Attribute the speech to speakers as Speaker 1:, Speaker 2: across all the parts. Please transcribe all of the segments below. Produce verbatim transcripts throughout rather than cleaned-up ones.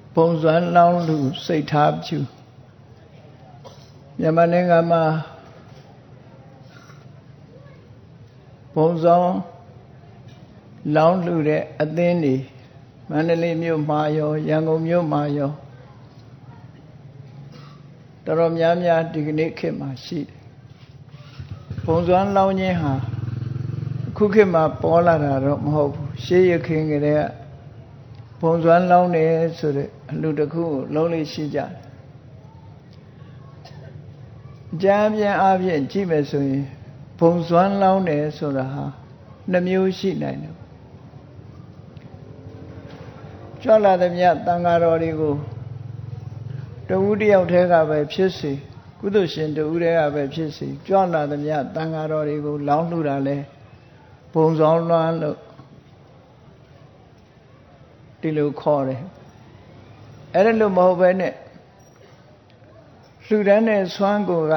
Speaker 1: ပုံစွမ်းလောင်းလူစိတ်ထားဖြူမြန်မာနိုင်ငံမှာပုံစွမ်းလောင်းလူတဲ့အသင်းတွေမန္တလေးမြို့မှာရောရန်ကုန်မြို့မှာရောတော်တော်များများဒီကနေ့ခေတ်မှာရှိတယ်ပုံစွမ်းလောင်းခြင်းဟာအခုခေတ်မှာပေါ်လာတာတော့မဟုတ်ဘူးရှေးရခင်ကတည်းကပုံစွမ်းလောင်းတယ်ဆိုတဲ့အလူတစ်ခုကိုလုံးလေးရှိကြတယ်အကြမ်းပြန်အပြင်ကြည့်မယ်ဆိုရင်ပုံစွမ်းလောင်းတယ်ဆိုတာဟာနှမျိုးရှိနိုင်တယ်ကြွလာသည်မြတ်တန်ဃာတော်တွေကိုတဦးတယောက်တည်းကပဲဖြစ်စေကုသိုလ်ရှင်တဦးတည်းကပဲဖြစ်စေကြွလာသည်မြတ်တန်ဃာတော်တွေကိုလောင်းလှူတာလဲပုံစွမ်းလောင်းလို့ဒီလိုခေါ်တယ်အဲ့ဒါလို့မဟုတ်ပဲနဲ့လှူဒန်းတဲ့ဆွမ်းကိုက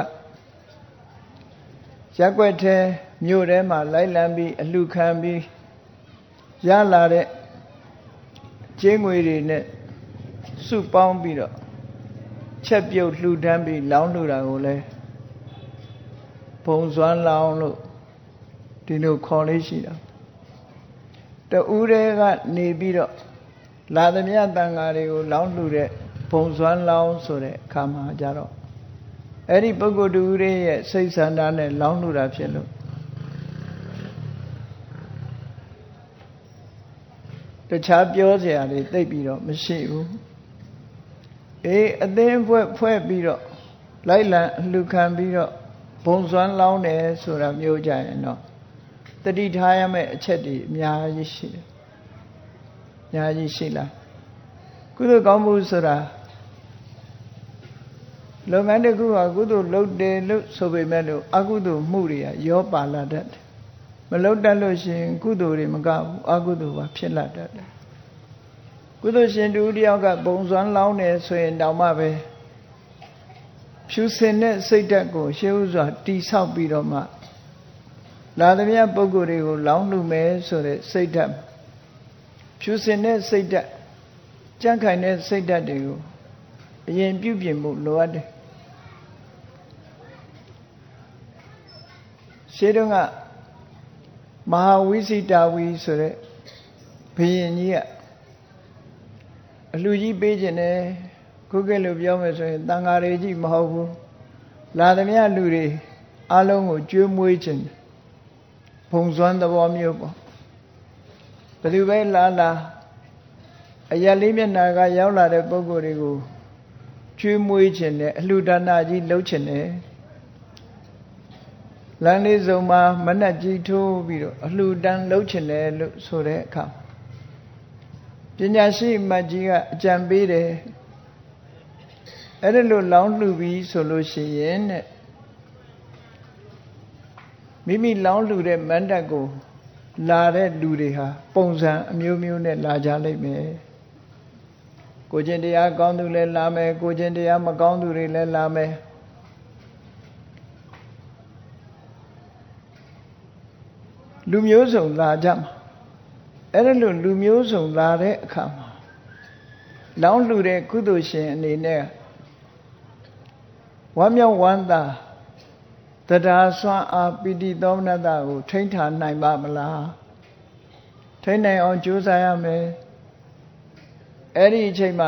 Speaker 1: ရက်ွက်ထဲမြို့ထဲမှာလိုက်လံပြီးအလှူခံပြီးရလာတဲ့ကျင်းငွေတွေနဲ့စုပေါင်းပြီးတော့ချက်ပြုတ်လှူဒန်းပြီးလောင်းလှူတာကိုလည်းဘုံစွမ်းလောင်းလို့ဒီလိုခေါ်လေးရှိတာတဦးတည်းကနေပြီးတော့လာသမျှတန်ဃာတွေကိုလောင်းလှူတဲ့ဘုံစွမ်းလောင်းဆိုတဲ့အခါမှာကြတော့အဲ့ဒီပုဂ္ဂိုလ်တူရဲ့စိတ်ဆန္ဒနဲ့လောင်းလှူတာဖြစ်လို့တခြားပြောစရာတွေသိပ်ပြီးတော့မရှိဘူးအေးအသင်းဖွဲ့ဖွဲ့ပြီးတော့လိုက်လံအလှူခံပြီးတော့ဘုံစွမ်းလောင်းတယ်ဆိုတာမျိုးကြရင်တော့တတိထားရမယ့်အချက်တွေအများကြီးရှိတယ်အများကြီးရှိလားကုသိုလ်ကောင်းမှုဆိုတာလုပ်ငန်းတစ်ခုကကုသိုလ်လုပ်တယ်လို့ဆိုပေမဲ့လို့အကုသိုလ်မှုတွေကရောပါလာတတ်တယ်မလုပ်တတ်လို့ရှိရင်ကုသိုလ်တွေမကဘူးအကုသိုလ်ပါဖြစ်လာတတ်တယ်ကုသိုလ်ရှင်တူတယောက်ကဘုံစွမ်းလောင်းတယ်ဆိုရင်တောင်မှပဲဖြူစင်တဲ့စိတ်ဓာတ်ကိုရှေးဥစွာတိဆောက်ပြီးတော့မှလာသမျှပုဂ္ဂိုလ်တွေကိုလောင်းလှူမယ်ဆိုတဲ့စိတ်ဓာတ်ဖြူစင်တဲ့စိတ်ဓာတ်ကြံ့ခိုင်တဲ့စိတ်ဓာတ်တွေကိုအရင်ပြုပြင်မှုလိုအပ်တယ်ရှေးတုန်းကမဟာဝိစိတာဝီဆိုတဲ့ဘုရင်ကြီးကအလှူကြီးပေးခြင်းနဲ့ခုခေတ်လိုပြောမယ်ဆိုရင်တန်ဃာတွေကြီးမဟုတ်ဘူးလာသမျှလူတွေအလုံးကိုကျွေးမွေးခြင်းဘုံစွမ်းသဘောမျိုးပေါ့ဘယ်သူပဲလာလာအရက်လေးမျက်နှာကရောက်လာတဲ့ပုဂ္ဂိုလ်တွေကိုကျွေးမွေးခြင်းနဲ့အလှူဒါနကြီးလုပ်ခြင်းနဲ့လမ်းလေးစုံမှာမနှက်ကြီးထိုးပြီးတော့အလှူဒန်းလုပ်ခြင်းနဲ့လို့ဆိုတဲ့အခါပညာရှိမတ်ကြီးကအကြံပေးတယ်အဲ့ဒါလို့လောင်းလှူပြီးဆိုလို့ရှိရင်တဲ့မိမိလောင်းလှူတဲ့မန္တကိုလာတဲ့လူတွေဟာပုံစံအမျိုးမျိုးနဲ့လာကြလိမ့်မယ်ကိုကျင့်တရားကောင်းသူလည်းလာမယ်ကိုကျင့်တရားမကောင်းသူတွေလည်းလာမယ်လူမျိုးစုံလာကြမှာအဲ့ဒါလို့လူမျိုးစုံလာတဲ့အခါမှာလောင်းလှူတဲ့ကုသိုလ်ရှင်အနေနဲ့ဝမ်းမြောက်ဝမ်းသာတရားစွမ်းအားပိဋိသောမနတကိုထိန်းထားနိုင်ပါမလားထိန်းနိုင်အောင်ကြိုးစားရမယ်အဲ့ဒီအချိန်မှာ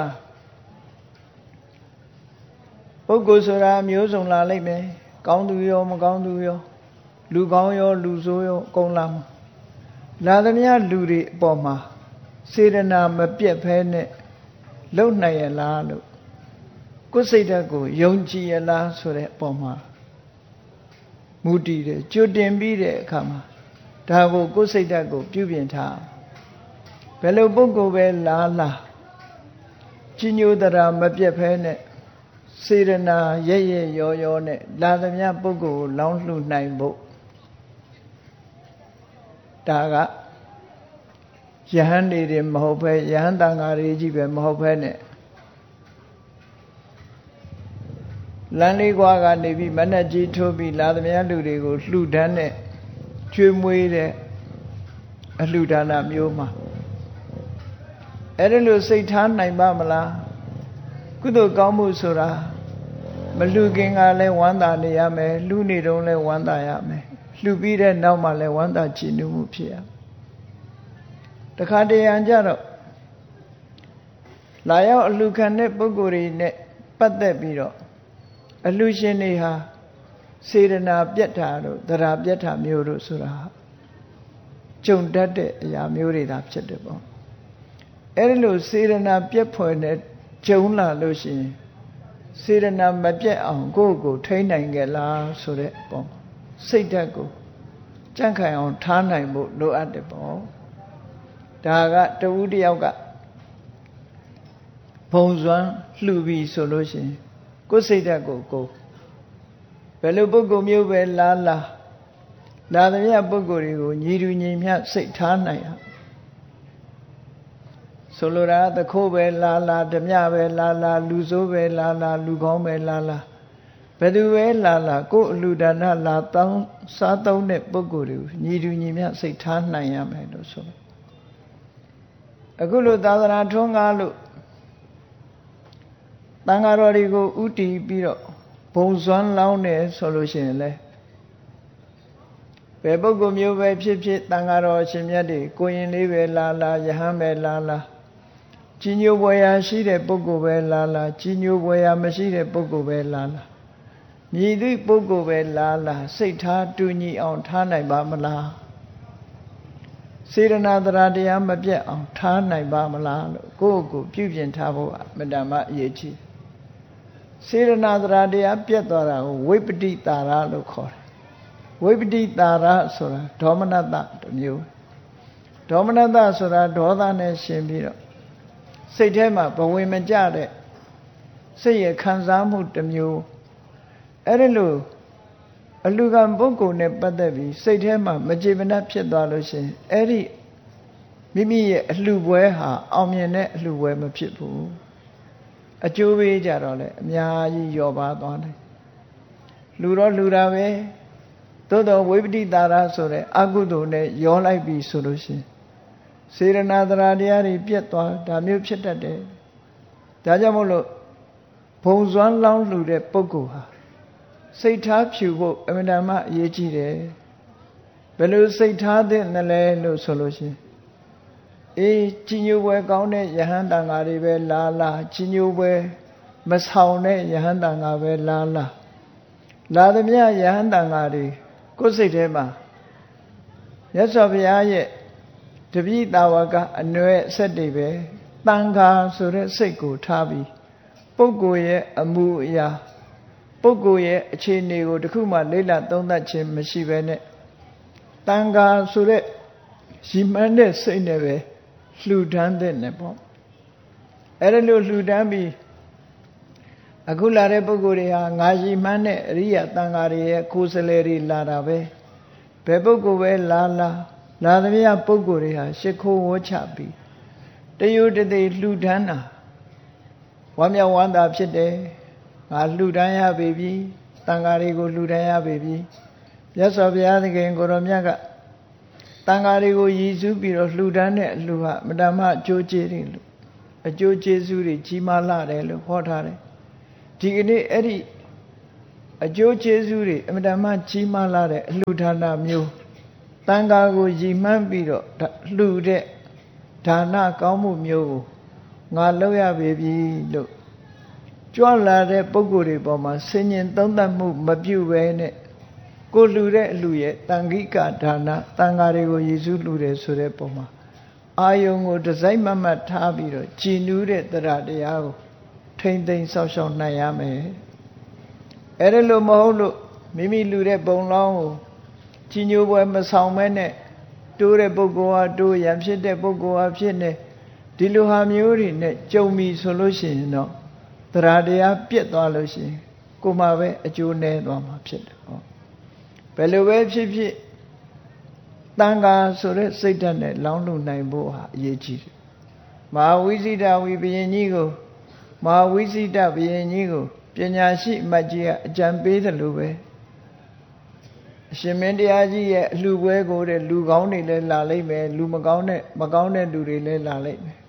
Speaker 1: ပုဂ္ဂိုလ်ဆိုတာမျိုးစုံလာလိမ့်မယ်ကောင်းသူရောမကောင်းသူရောလူကောင်းရောလူဆိုးရောအကုန်လာမှာလာသမျှလူတွေအပေါ်မှာစေတနာမပြတ်ဖဲနဲ့လုံနိုင်ရလားလို့ကိုယ်စိတ်ဓာတ်ကိုယုံကြည်ရလားဆိုတဲ့အပေါ်မှာမူတည်တယ်ကြိုတင်ပြီးတဲ့အခါမှာဒါကိုကိုယ်စိတ်ဓာတ်ကိုပြုပြင်ထားဘယ်လိုပုဂ္ဂိုလ်ပဲလာလာကြီးညိုတရာမပြတ်ဖဲနဲ့စေရနာရဲ့ရဲ့ရောရောနဲ့လာသမျှပုဂ္ဂိုလ်ကိုလောင်းလှူနိုင်ဖို့ဒါကယဟန်နေတယ်မဟုတ်ပဲယဟန်တန်ဃာတွေကြီးပဲမဟုတ်ပဲနဲ့လမ်းလေးကွာကနေပြီးမနှက်ကြီးထိုးပြီးလာသမျှလူတွေကိုလှူဒန်းတဲ့ကျွေးမွေးတဲ့အလှူဒါနမျိုးမှာအဲ့ဒါလို့စိတ်ထားနိုင်ပါမလားကုသိုလ်ကောင်းမှုဆိုတာမလှူခင်ကလည်းဝမ်းသာနေရမယ်လှူနေတုန်းလည်းဝမ်းသာရမယ်လှူပြီးတဲ့နောက်မှလည်းဝမ်းသာကြည်နူးမှုဖြစ်ရတခါတရံကြတော့လာရောက်အလှူခံတဲ့ပုဂ္ဂိုလ်တွေနဲ့ပတ်သက်ပြီးတော့အလှူရှင်တွေဟာစေတနာပြတ်တာတို့သရာပြတ်တာမျိုးတို့ဆိုတာကြုံတတ်တဲ့အရာမျိုးတွေသာဖြစ်တယ်ပေါ့အဲ့ဒီလိုစေတနာပြတ်ဖွယ်နဲ့ကြုံလာလို့ရှိရင်စေတနာမပြတ်အောင်ကိုယ့်ကိုယ်ထိန်းနိုင်ကြလားဆိုတဲ့ပေါ့စိတ်ဓာတ်ကိုကြံ့ခိုင်အောင်ထားနိုင်ဖို့လိုအပ်တယ်ပေါ့ဒါကတဝူးတယောက်ကဘုံစွမ်းလှူပြီးဆိုလို့ရှိရင်ကိုယ်စိတ်ဓာတ်ကိုကိုယ်ဘယ်လိုပုဂ္ဂိုလ်မျိုးပဲလာလာလာသမျှပုဂ္ဂိုလ်တွေကိုညီတူညီမျှစိတ်ထားနိုင်ရဆိုလိုတာသခိုးပဲလာလာဓမြပဲလာလာလူဆိုးပဲလာလာလူကောင်းပဲလာလာဘယ်သူပဲလာလာကိုယ်အလှူဒါနလာတောင်းစားသုံးတဲ့ပုဂ္ဂိုလ်တွေကိုညီတူညီမျှစိတ်ထားနိုင်ရမယ်လို့ဆိုအခုလိုသာသနာထွန်းကားလို့တန်ဃာတော်တွေကိုဥတီပြီးတော့ဘုံစွမ်းလောင်းတယ်ဆိုလို့ရှိရင်လေဘယ်ပုဂ္ဂိုလ်မျိုးပဲဖြစ်ဖြစ်တန်ဃာတော်အရှင်မြတ်တွေကိုရင်လေးပဲလာလာယဟန်ပဲလာလာကြီးညိုပွဲရာရှိတဲ့ပုဂ္ဂိုလ်ပဲလာလာကြီးညိုပွဲရာမရှိတဲ့ပုဂ္ဂိုလ်ပဲလာလာမြည်သည့်ပုဂ္ဂိုလ်ပဲလာလာစိတ်ထားတူညီအောင်ထားနိုင်ပါမလားစေရနာတရားတရားမပြတ်အောင်ထားနိုင်ပါမလားလို့ကိုယ့်ကိုပြုပြင်ထားဖို့အမတ္တမအရေးကြီးစေရနာတရားတရားပြတ်သွားတာကိုဝိပတိတာရလို့ခေါ်တယ်ဝိပတိတာရဆိုတာဒေါမနတတစ်မျိုးဒေါမနတဆိုတာဒေါသနဲ့ရှင်ပြီးတော့စိတ်ထဲမှာဘဝင်မကြတဲ့စိတ်ရခံစားမှုတစ်မျိုးအဲ့ဒီလိုအလူကံပုဂ္ဂိုလ်နဲ့ပတ်သက်ပြီးစိတ်ထဲမှာမကြေမနပ်ဖြစ်သွားလို့ရှိရင်အဲ့ဒီမိမိရဲ့အလှပွဲဟာအောင်မြင်တဲ့အလှပွဲမဖြစ်ဘူးအကျိုးပေးကြတော့လေအများကြီးလျော့ပါသွားတယ်လူတော့လူတာပဲသို့တော်ဝိပတိတာရဆိုတဲ့အကုသိုလ်နဲ့ရောလိုက်ပြီဆိုလို့ရှိရင်စေရနာတရားတရားတွေပြတ်သွားဒါမျိုးဖြစ်တတ်တယ်ဒါကြောင့်မို့လို့ဘုံစွမ်းလောင်းလှူတဲ့ပုဂ္ဂိုလ်ဟာစိတ်ထားဖြူဖို့အမှန်တမ်းအရေးကြီးတယ်ဘယ်လိုစိတ်ထားသင့်တယ်လဲလို့ဆိုလို့ရှိရင်အေးကြီးညိုပွဲကောင်းတဲ့ယဟန်တန်ဃာတွေပဲလာလာကြီးညိုပွဲမဆောင်တဲ့ယဟန်တန်ဃာပဲလာလာလာသမျှယဟန်တန်ဃာတွေကိုယ်စိတ်ထဲမှာမြတ်စွာဘုရားရဲ့တပည့်တာဝကအနွယ်အဆက်တွေပဲတန်ဃာဆိုတဲ့စိတ်ကိုထားပြီးပုဂ္ဂိုလ်ရဲ့အမှုအရာပုဂ္ဂိုလ်ရဲ့အခြေအနေကိုတခုမှလေ့လာသုံးသပ်ခြင်းမရှိဘဲနဲ့တန်ဃာဆိုတဲ့ရည်မှန်းတဲ့စိတ်နဲ့ပဲလှူဒန်းတဲ့နဲ့ပေါ့အဲ့ဒါလို့လှူဒန်းပြီးအခုလာတဲ့ပုဂ္ဂိုလ်တွေဟာငါရည်မှန်းတဲ့အရိယတန်ဃာတွေရဲ့ကိုယ်စလဲတွေလာတာပဲဘယ်ပုဂ္ဂိုလ်ပဲလာလာလာသမျှပုဂ္ဂိုလ်တွေဟာရှ िख ိုးဝှချပြီးတယုတသိလှူဒန်းတာဝမ်းမြောက်ဝမ်းသာဖြစ်တယ်ငါလှူဒန်းရပေပြီတန်ဃာတွေကိုလှူဒန်းရပေပြီမြတ်စွာဘုရားသခင်ကိုရောမြတ်ကတန်ဃာတွေကိုရည်စူးပြီးတော့လှူဒန်းတဲ့အလှူဟာမတ္တမအကျိုးကျေးတယ်လို့အကျိုးကျေးဇူးတွေကြီးမားလာတယ်လို့ဟောထားတယ်ဒီကနေ့အဲ့ဒီအကျိုးကျေးဇူးတွေအမတ္တမကြီးမားလာတဲ့အလှူဒါနမျိုးတန်ဃာကိုရည်မှန်းပြီးတော့လှူတဲ့ဒါနကောင်းမှုမျိုးကိုငါလုပ်ရပေပြီလို့ကြွလာတဲ့ပုဂ္ဂိုလ်တွေပေါ်မှာဆင်ញင်သုံးသပ်မှုမပြုဘဲနဲ့ကိုလှူတဲ့အလှူရဲ့တန်ခိကဒါနတန်ဃာတွေကိုရည်စူးလှူတယ်ဆိုတဲ့ပုံမှာအာယုံကိုဒီဇိုင်းမတ်မတ်ထားပြီးတော့ကြည်နူးတဲ့တရားတရားကိုထိမ့်သိမ်းဆောက်ရှောက်နိုင်ရမယ်အဲ့ဒါလို့မဟုတ်လို့မိမိလှူတဲ့ပုံလောင်းကိုကြီးညိုပွဲမဆောင်မဲနဲ့တိုးတဲ့ပုဂ္ဂိုလ်ဟာတိုးရံဖြစ်တဲ့ပုဂ္ဂိုလ်ဟာဖြစ်နေဒီလိုဟာမျိုးတွေနဲ့ကြုံပြီဆိုလို့ရှိရင်တော့တရားတရားပြတ်သွားလို့ရှိရင်ကိုယ်မှပဲအကျိုးနည်းသွားမှာဖြစ်တယ်ဟောဘယ်လိုပဲဖြစ်ဖြစ်တန်ခါဆိုတဲ့စိတ်ဓာတ်နဲ့လောင်းလို့နိုင်ဖို့ဟာအရေးကြီးတယ်မဟာဝိဇိတဝိဘယင်ကြီးကိုမဟာဝိဇိတဘယင်ကြီးကိုပညာရှိအမတ်ကြီးကအကြံပေးတယ်လို့ပဲအရှင်မင်းတရားကြီးရဲ့အလှပွဲကိုတဲ့လူကောင်းတွေလည်းလာလိမ့်မယ်လူမကောင်းတဲ့မကောင်းတဲ့လူတွေလည်းလာလိမ့်မယ်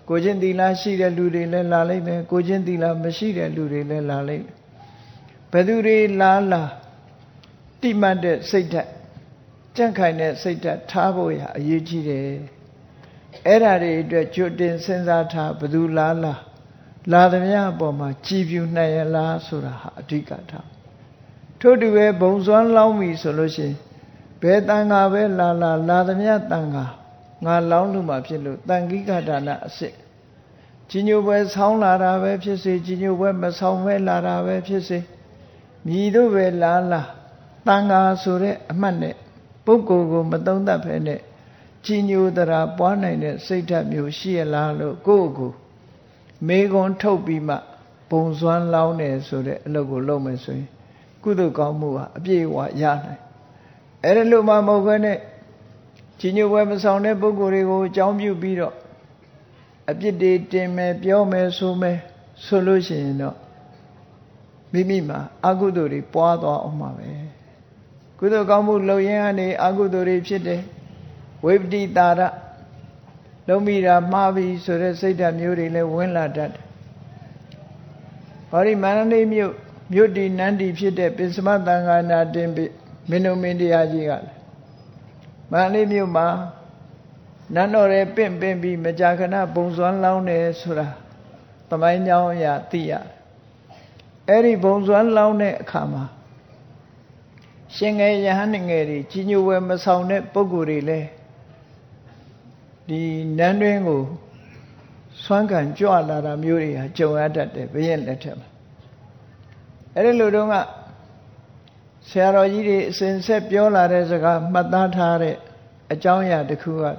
Speaker 1: ကိုချင်းသီလရှိတဲ့လူတွေလည်းလာလိမ့်မယ်ကိုချင်းသီလမရှိတဲ့လူတွေလည်းလာလိမ့်မယ်ဘယ်သူတွေလာလာတိမှတ်တဲ့စိတ်ဓာတ်ကြံ့ခိုင်တဲ့စိတ်ဓာတ်ထားဖို့ရအရေးကြီးတယ်အဲ့ဓာတွေအတွက်ကြိုတင်စဉ်းစားထားဘယ်သူလာလာလာသမျှအပေါ်မှာကြည်ပြူနိုင်ရလားဆိုတာဟာအဓိကထားထို့တူပဲဘုံစွမ်းလောင်းပြီဆိုလို့ရှိရင်ဘယ်တန်ခါပဲလာလာလာသမျှတန်ခါငါလောင်းလို့မှဖြစ်လို့တန်ခိကဒါနအစစ်ကြီးညိုပွဲဆောင်းလာတာပဲဖြစ်စေကြီးညိုပွဲမဆောင်းပဲလာတာပဲဖြစ်စေမြည်တို့ပဲလာလာတန်ခါဆိုတဲ့အမှတ်နဲ့ပုဂ္ဂိုလ်ကိုမသုံးသပ်ဖဲနဲ့ကြီးညိုတရာပွားနိုင်တဲ့စိတ်ဓာတ်မျိုးရှိရလားလို့ကိုယ့်ကိုမေခွန်းထုတ်ပြီးမှဘုံစွမ်းလောင်းတယ်ဆိုတဲ့အလုပ်ကိုလုပ်မယ်ဆိုရင်ကုသိုလ်ကောင်းမှုဟာအပြည့်အဝရနိုင်အဲ့ဒါလို့မှမဟုတ်ဘဲနဲ့ကြီးညိုပွဲမဆောင်တဲ့ပုဂ္ဂိုလ်တွေကိုအကြောင်းပြုပြီးတော့အပြစ်တွေတင်မယ်ပြောမယ်ဆိုမယ်ဆိုလို့ရှိရင်တော့မိမိမှာအကုသိုလ်တွေပွားသွားအောင်မှာပဲကုသိုလ်ကောင်းမှုလုပ်ရင်ကနေအကုသိုလ်တွေဖြစ်တယ်ဝိပတိတာရလုံးမိတာမှားပြီဆိုတဲ့စိတ်ဓာတ်မျိုးတွေလည်းဝင်လာတတ်တယ်ဟောဒီမန္တလေးမြို့မြို့တည်နန်းတည်ဖြစ်တဲ့ပင်စမသံဃာနာတင်ပိမင်းတို့မင်းတရားကြီးကလည်းမန္တလေးမြို့မှာနန်းတော်ရဲပင့်ပင့်ပြီးမကြာခဏဘုံစွမ်းလောင်းတယ်ဆိုတာသမိုင်းကြောင်းအရာသိရတယ်အဲ့ဒီဘုံစွမ်းလောင်းတဲ့အခါမှာရှင်ငယ်ယဟန်ငယ်တွေကြီးညိုဝဲမဆောင်တဲ့ပုဂ္ဂိုလ်တွေလည်းဒီနန်းတွင်းကိုစွမ်းခံကြွလာတာမျိုးတွေဟာကြုံရတတ်တယ်ဘုရင်လက်ထက်မှာအဲ့ဒီလိုတော့ကဆရာတော်ကြီးတွေအစဉ်ဆက်ပြောလာတဲ့စကားမှတ်သားထားတဲ့အကြောင်းအရာတစ်ခုက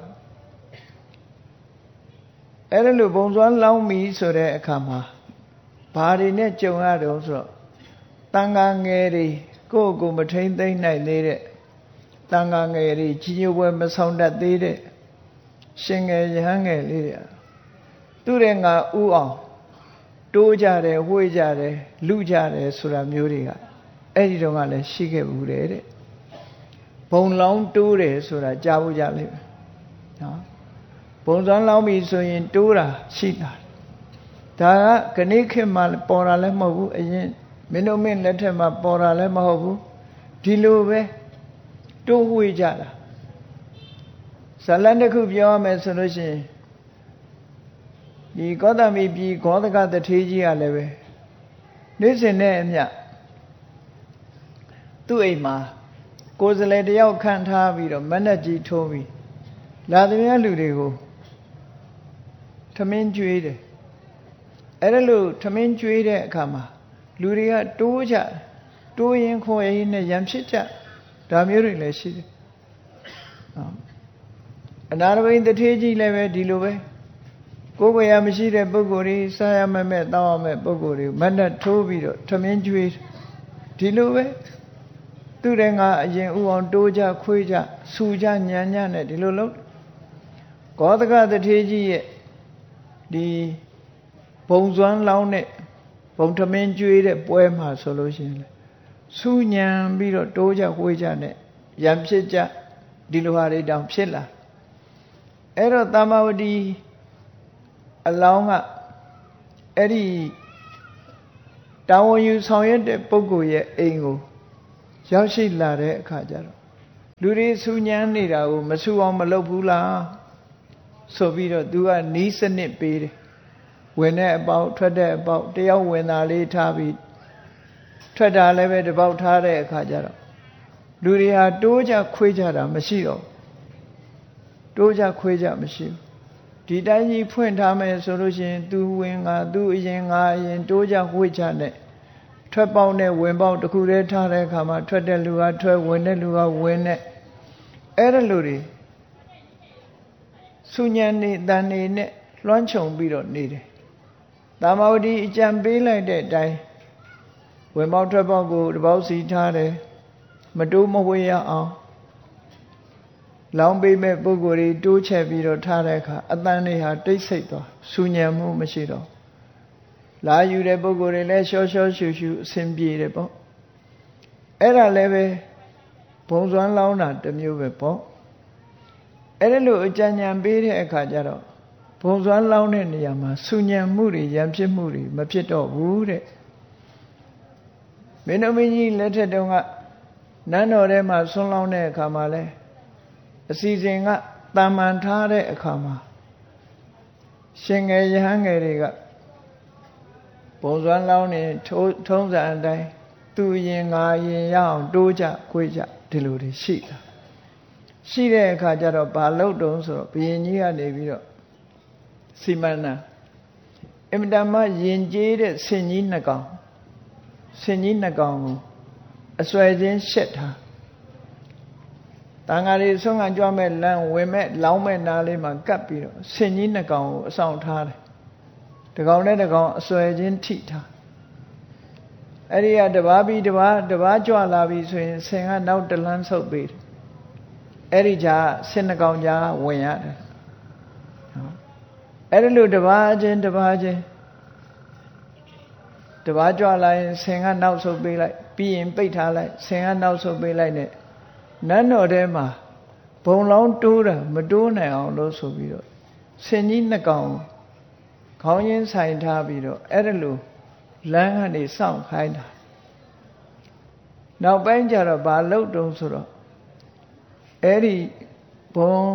Speaker 1: အဲ့ဒီလိုဘုံစွမ်းလောင်းပြီဆိုတဲ့အခါမှာဘာတွေနဲ့ကြုံရတော့ဆိုတော့တန်ခါငယ်တွေကိုယ့်ကိုယ်မထိမ့်သိမ့်နိုင်သေးတဲ့တန်ခါငယ်တွေကြီးညိုပွဲမဆောင်တတ်သေးတဲ့ရှင်ငယ်ရဟန်းငယ်လေးတွေသူ့ရဲ့ငါဥအောင်တိုးကြတယ်ဝှေ့ကြတယ်လူကြတယ်ဆိုတာမျိုးတွေကအဲ့ဒီတော့ကလည်းရှိခဲ့ဘူးတဲ့ဘုံလောင်းတိုးတယ်ဆိုတာကြားဖို့ကြလိမ့်မယ်နော်ဘုံစွမ်းလောင်းပြီဆိုရင်တိုးတာရှိတာဒါကခဏခေတ်မှာပေါ်တာလည်းမဟုတ်ဘူးအရင်မင်းတို့မင်းလက်ထက်မှာပေါ်တာလည်းမဟုတ်ဘူးဒီလိုပဲတိုးဝှေ့ကြတာဇလန်တစ်ခုပြောရမယ်ဆိုလို့ရှိရင်ဒီကောသမီပြည်ဂောဒကတထေးကြီးကလည်းပဲနေ့စဉ်နဲ့အမျှသူ့အိမ်မှာကိုယ်စလဲတယောက်ခန့်ထားပြီးတော့မဏ္ဍကြီးထိုးပြီးလာသမျှလူတွေကိုထမင်းကျွေးတယ်အဲ့ဒါလို့ထမင်းကျွေးတဲ့အခါမှာလူတွေကတိုးကြတိုးရင်ခေါ်ရင်နဲ့ရံဖြစ်ကြဒါမျိုးတွေလည်းရှိတယ်အနာရဘိန်တထေးကြီးလည်းပဲဒီလိုပဲကိုယ်ကိုယ်ရမရှိတဲ့ပုဂ္ဂိုလ်တွေစားရမဲ့မဲ့တောင်းရမဲ့ပုဂ္ဂိုလ်တွေမဏ္ဍထိုးပြီးတော့ထမင်းကျွေးဒီလိုပဲသူတဲ့ငါအရင်ဥအောင်တိုးကြခွေးကြဆူကြညံညနဲ့ဒီလိုလုပ်ဂောဒကတထေးကြီးရဲ့ဒီဘုံစွမ်းလောင်းတဲ့ဘုံထမင်းကျွေးတဲ့ပွဲမှာဆိုလို့ရှိရင်ဆူညံပြီးတော့တိုးကြခွေးကြနဲ့ရံဖြစ်ကြဒီလိုဟာတွေတောင်ဖြစ်လာအဲ့တော့သမ္မာဝတီအလောင်းကအဲ့ဒီတာဝန်ယူဆောင်ရွက်တဲ့ပုဂ္ဂိုလ်ရဲ့အိမ်ကိုရောက်ရှိလာတဲ့အခါကျတော့လူတွေဆူညံနေတာကိုမဆူအောင်မလုပ်ဘူးလားဆိုပြီးတော့သူကနီးစနစ်ပေးတယ်ဝင်တဲ့အပေါက်ထွက်တဲ့အပေါက်တယောက်ဝင်တာလေးထားပြီးထွက်တာလည်းပဲတပေါက်ထားတဲ့အခါကျတော့လူတွေဟာတိုးကြခွေးကြတာမရှိတော့တိုးကြခွေးကြမရှိဘူးဒီတိုင်းကြီးဖွင့်ထားမယ်ဆိုလို့ရှိရင်သူဝင်ငါသူအရင်ငါအရင်တိုးကြခွေးကြနဲ့ထွက်ပေါက်နဲ့ဝင်ပေါက်တစ်ခုတည်းထားတဲ့အခါမှာထွက်တဲ့လူကထွက်ဝင်တဲ့လူကဝင်နဲ့အဲ့ဒါလူတွေစုညံနေတန်နေနဲ့လွှမ်းခြုံပြီးတော့နေတယ်သမ္မာဝတီအကြံပေးလိုက်တဲ့အတိုင်းဝင်ပေါက်ထွက်ပေါက်ကိုတစ်ပေါက်စီထားတယ်မတိုးမဝေးရအောင်လောင်းပေးမဲ့ပုဂ္ဂိုလ်တွေတိုးချက်ပြီးတော့ထားတဲ့အခါအတန်တွေဟာတိတ်ဆိတ်သွားဆူညံမှုမရှိတော့လာယူတဲ့ပုဂ္ဂိုလ်တွေလည်းရှောရှောရှူရှူအဆင်ပြေတယ်ပေါ့အဲ့ဒါလည်းပဲဘုံစွမ်းလောင်းတာတစ်မျိုးပဲပေါ့အဲ့ဒါလို့အကြံဉာဏ်ပေးတဲ့အခါကျတော့ဘုံစွမ်းလောင်းတဲ့နေရာမှာဆူညံမှုတွေရံဖြစ်မှုတွေမဖြစ်တော့ဘူးတဲ့မင်းတို့မင်းကြီးလက်ထက်တုန်းကနန်းတော်ထဲမှာဆွမ်းလောင်းတဲ့အခါမှာလဲအစီအစဉ်ကတာမန်ထားတဲ့အခါမှာရှင်ငယ်ရဟန်းငယ်တွေကဘုံစွမ်းလောင်းနေထုံးစံအတိုင်းသူရင်ငါရင်ရအောင်တိုးကြခွေးကြဒီလိုတွေရှိတာရှိတဲ့အခါကျတော့ဘာလို့တုံးဆိုတော့ဘုရင်ကြီးကနေပြီးတော့စီမံနာအင်မတန်မှယဉ်ကျေးတဲ့ဆင်ကြီးနှစ်ကောင်ဆင်ကြီးနှစ်ကောင်ကိုအစွဲချင်းရှက်ထားတန်ဃာတွေဆွမ်းခံကြွမဲ့လမ်းဝင်မဲ့လောင်းမဲ့နားလေးမှာကပ်ပြီးတော့ဆင်ကြီးနှစ်ကောင်ကိုအဆောင်ထားတယ်တကောင်နဲ့တကောင်အစွဲချင်းထိထားအဲ့ဒီကတပားပြီးတပားတပားကြွလာပြီဆိုရင်ဆင်ကနောက်တလန်းဆုပ်ပေးတယ်အဲ့ဒီကြာဆင်နှစ်ကောင်ကြာဝင်ရတယ်နော်အဲ့ဒီလိုတပားချင်းတပားချင်းတပားကြွလာရင်ဆင်ကနောက်ဆုပ်ပေးလိုက်ပြီးရင်ပိတ်ထားလိုက်ဆင်ကနောက်ဆုပ်ပေးလိုက်နဲ့နန်းတော်ထဲမှာဘုံလောင်းတိုးတာမတိုးနိုင်အောင်လို့ဆိုပြီးတော့ဆင်ကြီးနှစ်ကောင်ခေါင်းရင်းဆိုင်ထားပြီးတော့အဲ့ဒါလိုလမ်းကနေစောင့်ခိုင်းတာနောက်ပိုင်းကျတော့ဘာလုပ်တုံးဆိုတော့အဲ့ဒီဘုံ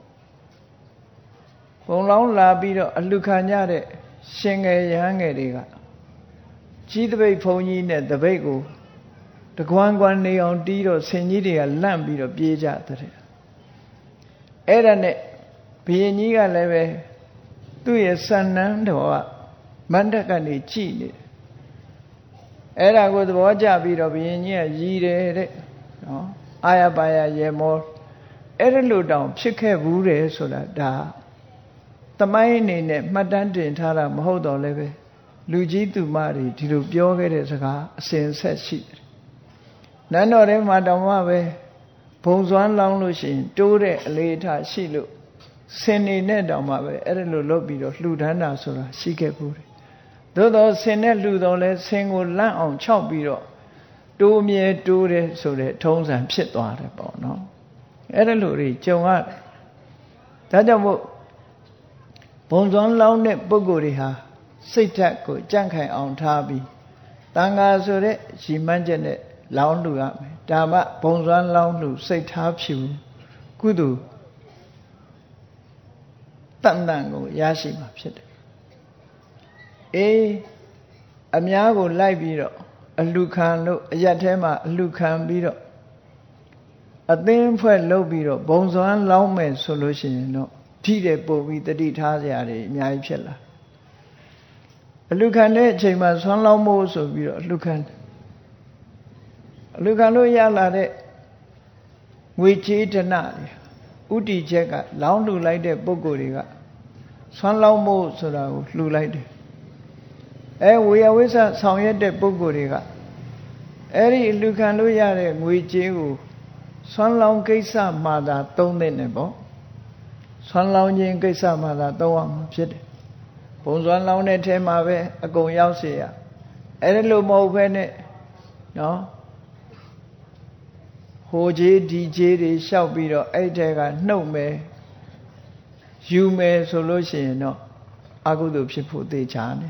Speaker 1: ဘုံလောင်းလာပြီးတော့အလှခံကြတဲ့ရှင်ငယ်ရဟန်းငယ်တွေကကြီးတပိတ်ဘုံကြီးနဲ့တပိတ်ကိုတကွမ်းကွမ်းနေအောင်တီးတော့ဆင်ကြီးတွေကလန့်ပြီးတော့ပြေးကြတဲ့အဲ့ဒါနဲ့ဘုရင်ကြီးကလည်းပဲသူ့ရဲ့စံနန်းတော်ကမန္တကနေကြည်နေအဲ့ဒါကိုသဘောကျပြီးတော့ဘုရင်ကြီးကရည်တယ်တဲ့နော်အာရပါရရေမောအဲ့ဒါလို့တောင်ဖြစ်ခဲ့ဘူးတယ်ဆိုတာဒါသမိုင်းအနေနဲ့မှတ်တမ်းတင်ထားတာမဟုတ်တော့လည်းပဲလူကြီးသူမတွေဒီလိုပြောခဲ့တဲ့စကားအစဉ်ဆက်ရှိတယ်နန်းတော်ထဲမှာတောင်မှပဲဘုံစွမ်းလောင်းလို့ရှိရင်တိုးတဲ့အလေးအထားရှိလို့ဆင်နေနဲ့တောင်မှပဲအဲ့ဒါလိုလုပ်ပြီးတော့လှူဒန်းတာဆိုတာရှိခဲ့ဘူးတယ်သို့တော့ဆင်နဲ့လှူတော့လဲဆင်ကိုလန့်အောင်ခြောက်ပြီးတော့တိုးမြဲတိုးတယ်ဆိုတဲ့ထုံးစံဖြစ်သွားတယ်ပေါ့နော်အဲ့ဒါလိုတွေကြုံရတယ်ဒါကြောင့်မို့ဘုံစွမ်းလောင်းတဲ့ပုဂ္ဂိုလ်တွေဟာစိတ်ဓာတ်ကိုကြန့်ခိုင်အောင်ထားပြီးတန်ခါဆိုတဲ့ရည်မှန်းချက်နဲ့လောင်းလှူရမယ်ဒါမှဘုံစွမ်းလောင်းလှူစိတ်ထားဖြူကုသိုလ်တန်တန်ကိုရရှိမှာဖြစ်တယ်အေးအများကိုလိုက်ပြီးတော့အလှခံလို့အရက်ထဲမှာအလှခံပြီးတော့အသင်းဖွဲ့လုပ်ပြီးတော့ဘုံစွမ်းလောင်းမယ်ဆိုလို့ရှိရင်တော့ထိတဲ့ပုံပြီးတတိထားကြရတယ်အများကြီးဖြစ်လာအလှခံတဲ့အချိန်မှာစွမ်းလောင်းမို့ဆိုပြီးတော့အလှခံအလှခံလို့ရလာတဲ့ငွေကြေးဒဏတွေဥတီချက်ကလောင်းလှူလိုက်တဲ့ပုံကိုယ်တွေကစွမ်းလောင်းမို့ဆိုတာကိုလှူလိုက်တယ်အဲဝေယဝိဆဆောင်ရွက်တဲ့ပုဂ္ဂိုလ်တွေကအဲ့ဒီလူခံလို့ရတဲ့ငွေကြေးကိုဆွမ်းလောင်းကိစ္စမှသာသုံးတဲ့နဲ့ပေါ့ဆွမ်းလောင်းခြင်းကိစ္စမှသာသုံးရမှာဖြစ်တယ်ဘုံဆွမ်းလောင်းတဲ့ထဲမှာပဲအကုန်ရောက်စေရအဲ့ဒါလို့မဟုတ်ဘဲနဲ့နော်ဟိုကြီးဒီကြီးတွေလျှောက်ပြီးတော့အဲ့ထဲကနှုတ်မယ်ယူမယ်ဆိုလို့ရှိရင်တော့အကုသိုလ်ဖြစ်ဖို့သေချာတယ်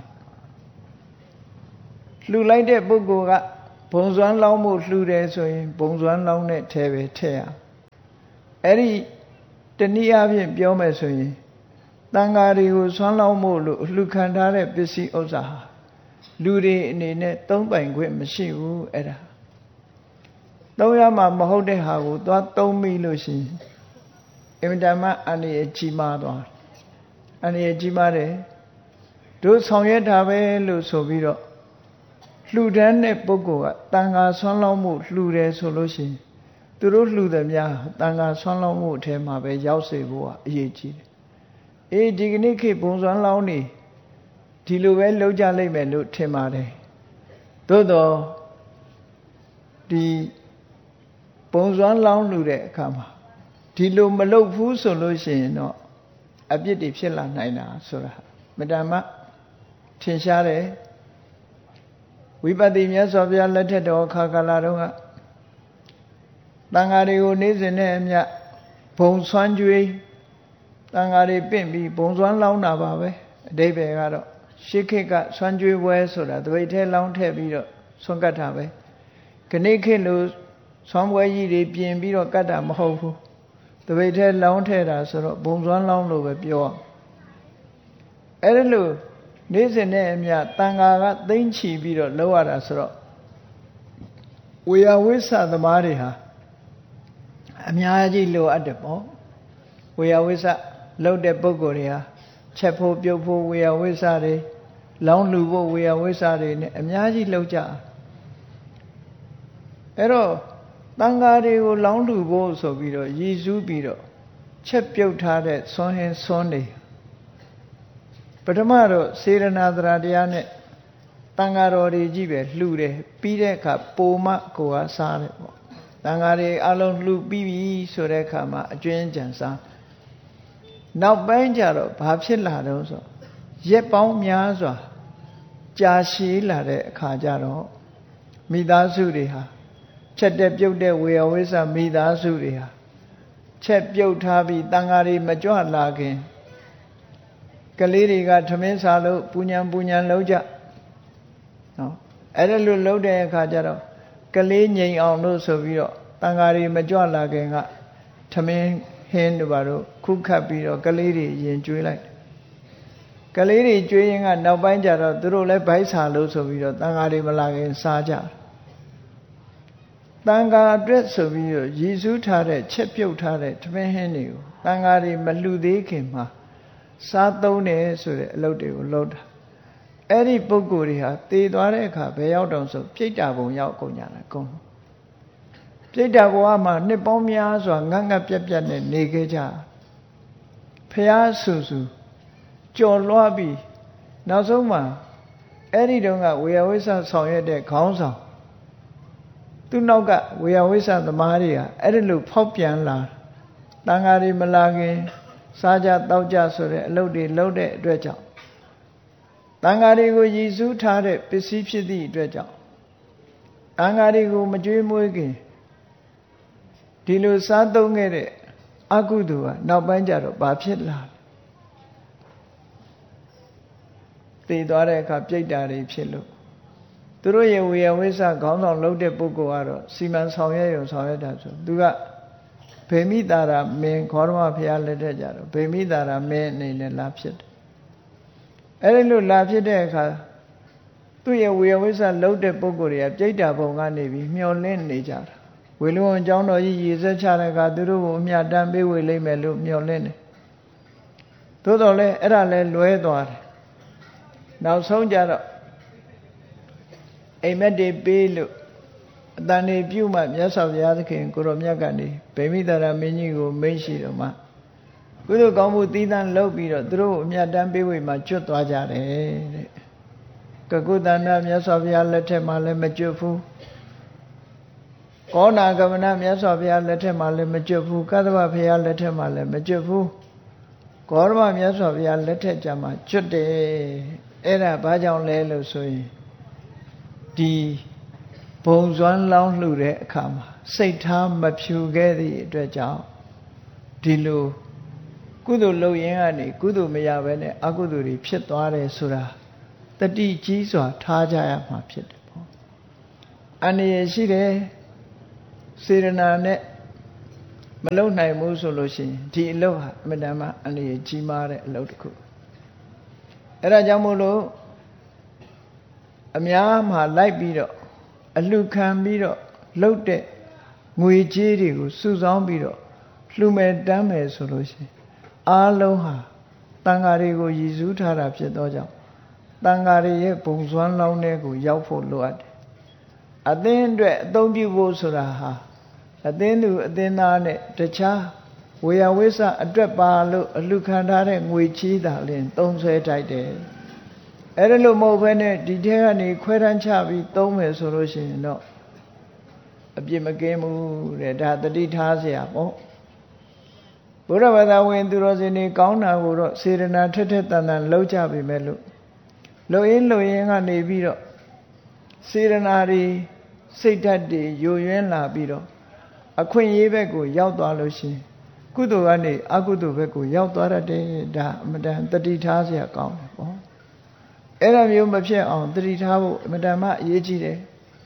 Speaker 1: လှူလိုက်တဲ့ပုဂ္ဂိုလ်ကဘုံစွမ်းလောင်းမှုလှူတယ်ဆိုရင်ဘုံစွမ်းလောင်းတဲ့ထဲပဲထည့်ရအဲ့ဒီတနည်းအားဖြင့်ပြောမယ်ဆိုရင်တန်ဃာတွေကိုစွမ်းလောင်းမှုလို့လှူခံထားတဲ့ပစ္စည်းဥစ္စာဟာလူတွေအနေနဲ့သုံးပိုင်ခွင့်မရှိဘူးအဲ့ဒါသုံးရမှာမဟုတ်တဲ့ဟာကိုသွားသုံးမိလို့ရှိရင်အင်မတန်မှအန္တရာယ်ကြီးမားသွားအန္တရာယ်ကြီးမားတယ်တို့ဆောင်ရွက်တာပဲလို့ဆိုပြီးတော့လှူဒန်းတဲ့ပုဂ္ဂိုလ်ကတန်ခါဆွမ်းလောင်းမှုလှူတယ်ဆိုလို့ရှိရင်သူတို့လှူသည်များတန်ခါဆွမ်းလောင်းမှုအထဲမှာပဲရောက်စေဖို့ကအရေးကြီးတယ်အေးဒီကနေ့ခေတ်ဘုံဆွမ်းလောင်းနေဒီလိုပဲလုပ်ကြလိမ့်မယ်လို့ထင်ပါတယ်သို့တော့ဒီဘုံစွမ်းလောင်းလှူတဲ့အခါမှာဒီလိုမလုပ်ဘူးဆိုလို့ရှိရင်တော့အပြစ်တွေဖြစ်လာနိုင်တာဆိုတာမတမ်းမထင်ရှားတယ်ဝိပဿနာမြတ်စွာဘုရားလက်ထက်တော်ခါကာလတုန်းကတန်ဃာတွေကိုနေ့စဉ်နဲ့အမျှဘုံဆွမ်းကြွေးတတန်ဃာတွေပင့်ပြီးဘုံစွမ်းလောင်းတာပါပဲအဓိပ္ပာယ်ကတော့ရှေးခေတ်ကဆွမ်းကြွေးပွဲဆိုတာတပိတ်ထဲလောင်းထည့်ပြီးတော့ဆွမ်းကတ်တာပဲခဏိခေတ်လို့ဆွမ်းပွဲကြီးတွေပြင်ပြီးတော့ကတ်တာမဟုတ်ဘူးတပိတ်ထဲလောင်းထည့်တာဆိုတော့ဘုံစွမ်းလောင်းလို့ပဲပြောအဲ့ဒါလို့နေ့စဉ်နဲ့အမျှတန်ဃာကသိမ့်ချီပြီးတော့လောက်ရတာဆိုတော့ဝေယဝိဆသမားတွေဟာအများကြီးလိုအပ်တယ်ပေါ့ဝေယဝိဆလောက်တဲ့ပုဂ္ဂိုလ်တွေဟာချက်ဖို့ပြုတ်ဖို့ဝေယဝိဆတွေလောင်းလူဖို့ဝေယဝိဆတွေနဲ့အများကြီးလောက်ကြအဲ့တော့တန်ဃာတွေကိုလောင်းလူဖို့ဆိုပြီးတော့ရည်စူးပြီးတော့ချက်ပြုတ်ထားတဲ့ဆွမ်းဟင်းဆွမ်းတွေပထမတော့စေရနာသရတရားနဲ့တန်ဃာတော်တွေကြီးပဲလှူတယ်ပြီးတဲ့အခါပိုမကိုကစားတယ်ပေါ့တန်ဃာတွေအလုံးလှူပြီးပြီဆိုတဲ့အခါမှာအကျွင်းကြံစားနောက်ပိုင်းကျတော့ဘာဖြစ်လာတော့ဆိုရက်ပေါင်းများစွာကြာရှည်လာတဲ့အခါကျတော့မိသားစုတွေဟာချက်တဲ့ပြုတ်တဲ့ဝေယဝိဆမိသားစုတွေဟာချက်ပြုတ်ထားပြီးတန်ဃာတွေမကြွလာခင်ကလေးတွေကထမင်းစားလို့ပူညံပူညံလုံးကြနော်အဲ့ဒါလိုလုံးတဲ့အခါကျတော့ကလေးငြိမ်အောင်လို့ဆိုပြီးတော့တန်ဃာတွေမကြွလာခင်ကထမင်းဟင်းတို့ဘာလို့ခုခတ်ပြီးတော့ကလေးတွေရင်ကျွေးလိုက်ကလေးတွေကျွေးရင်ကနောက်ပိုင်းကျတော့သူတို့လည်းဗိုက်စာလို့ဆိုပြီးတော့တန်ဃာတွေမလာခင်စားကြတန်ဃာအတွက်ဆိုပြီးတော့ရည်စူးထားတဲ့ချက်ပြုတ်ထားတဲ့ထမင်းဟင်းတွေကိုတန်ဃာတွေမလှူသေးခင်မှာစားသုံးတယ်ဆိုတဲ့အလုပ်တွေကိုလုပ်တာအဲ့ဒီပုဂ္ဂိုလ်တွေဟာတည်သွားတဲ့အခါဘယ်ရောက်တော့ဆိုပြိတ္တာဘုံရောက်ကုန်ကြတာအကုန်ပြိတ္တာဘဝမှာနှစ်ပေါင်းများစွာငတ်ငတ်ပြက်ပြက်နဲ့နေခဲ့ကြဖျားဆူဆူကြော်လွှားပြီးနောက်ဆုံးမှာအဲ့ဒီတုန်းကဝေယဝိဆဆောင်ရွက်တဲ့ခေါင်းဆောင်သူနောက်ကဝေယဝိဆသမားတွေကအဲ့ဒီလိုဖောက်ပြန်လာတန်ဃာတွေမလာခင်စားကြတောက်ကြဆိုတဲ့အလုပ်တွေလုပ်တဲ့အတွက်ကြောင့်တန်ဃာတွေကိုရည်စူးထားတဲ့ပစ္စည်းဖြစ်သည့်အတွက်ကြောင့်တန်ဃာတွေကိုမကြွေးမွေးခင်ဒီလိုစားသုံးခဲ့တဲ့အကုသိုလ်ကနောက်ပိုင်းကျတော့ဘာဖြစ်လာသိသွားတဲ့အခါပြိတ္တာတွေဖြစ်လို့သူတို့ရဲ့ဝေယဝိဆခေါင်းဆောင်လုပ်တဲ့ပုဂ္ဂိုလ်ကတော့စီမံဆောင်ရွက်ရုံဆောင်ရွက်တာဆိုသူကဗေမိတာရာမင်းခေါရမဘုရားလက်ထက်ကြတော့ဗေမိတာရာမင်းအနေနဲ့လာဖြစ်တယ်အဲ့ဒီလိုလာဖြစ်တဲ့အခါသူ့ရဲ့ဝေယဝိဆလုပ်တဲ့ပုဂ္ဂိုလ်တွေကပြိတ္တာဘုံကနေပြီးမျောလင့်နေကြတာဝေလုံအကြောင်းတော်ကြီးရည်စက်ချတဲ့အခါသူတို့ကိုအမြတ်တမ်းပေးဝေလိမ့်မယ်လို့မျောလင့်တယ်သို့တော်လည်းအဲ့ဒါလည်းလွဲသွားတယ်နောက်ဆုံးကြတော့အိမ်မက်တွေပေးလို့အတန်နေပြုမှမြတ်စွာဘုရားသခင်ကိုရောမြတ်ကနေဗေမိတာရမင်းကြီးကိုမိန့်ရှိတော်မှာကုသိုလ်ကောင်းမှုသီးသန့်လုပ်ပြီးတော့သူတို့အမြတ်တမ်းပေးဝေမှာကျွတ်သွားကြတယ်တဲ့ကကုသန္တမြတ်စွာဘုရားလက်ထက်မှာလည်းမကျွတ်ဘူးကောနာကမနမြတ်စွာဘုရားလက်ထက်မှာလည်းမကျွတ်ဘူးကသဗ္ဗဘုရားလက်ထက်မှာလည်းမကျွတ်ဘူးကောရမမြတ်စွာဘုရားလက်ထက်ကြမှာကျွတ်တယ်အဲ့ဒါဘာကြောင့်လဲလို့ဆိုရင်ဒီဘုံစွမ်းလောင်းလှူတဲ့အခါမှာစိတ်ထားမဖြူခဲ့သည့်အတွက်ကြောင့်ဒီလိုကုသိုလ်လုပ်ရင်းကနေကုသိုလ်မရဘဲနဲ့အကုသိုလ်တွေဖြစ်သွားတယ်ဆိုတာတတိကြီးစွာထားကြရမှာဖြစ်တယ်ပေါ့အန္တရာယ်ရှိတယ်စေရနာနဲ့မလုံနိုင်ဘူးဆိုလို့ရှိရင်ဒီအလုပ်ဟာအမှန်တမ်းအန္တရာယ်ကြီးမားတဲ့အလုပ်တစ်ခုအဲ့ဒါကြောင့်မို့လို့အများမှာလိုက်ပြီးတော့အလှခံပြီးတော့လှုပ်တဲ့ငွေကြေးတွေကိုစုဆောင်းပြီးတော့လှူမယ်တမ်းမယ်ဆိုလို့ရှိရင်အားလုံးဟာတန်ဃာတွေကိုရည်စူးထားတာဖြစ်သောကြောင့်တန်ဃာတွေရဲ့ဘုံစွမ်းလောင်းတဲ့ကိုရောက်ဖို့လိုအပ်တယ်အသင်းအတွက်အသုံးပြုဖို့ဆိုတာဟာအသင်းသူအသင်းသားနဲ့တခြားဝေယဝိဆအတွက်ပါလို့အလှခံထားတဲ့ငွေချီးတာလင်းသုံးဆွဲထိုက်တယ်အဲ့ဒါလို့မဟုတ်ဘဲနဲ့ဒီထဲကနေခွဲတန်းချပြီးသုံးမယ်ဆိုလို့ရှိရင်တော့အပြစ်မကင်းဘူးတဲ့ဒါတတိထားเสียပေါ့ဘုရားဘာသာဝင်သူတော်စင်တွေကောင်းတာကိုတော့စေရနာထက်ထက်တန်တန်လှုပ်ကြပြီမဲ့လို့လှုပ်ရင်းလှုပ်ရင်းကနေပြီးတော့စေရနာတွေစိတ်ဓာတ်တွေယိုယွင်းလာပြီးတော့အခွင့်အရေးဘက်ကိုရောက်သွားလို့ရှိရင်ကုသိုလ်ကနေအကုသိုလ်ဘက်ကိုရောက်သွားတယ်ဒါအမတန်တတိထားเสียကောင်းတယ်ပေါ့အဲ့ဒါမျိုးမဖြစ်အောင်တတိထားဖို့အမတန်မှအရေးကြီးတယ်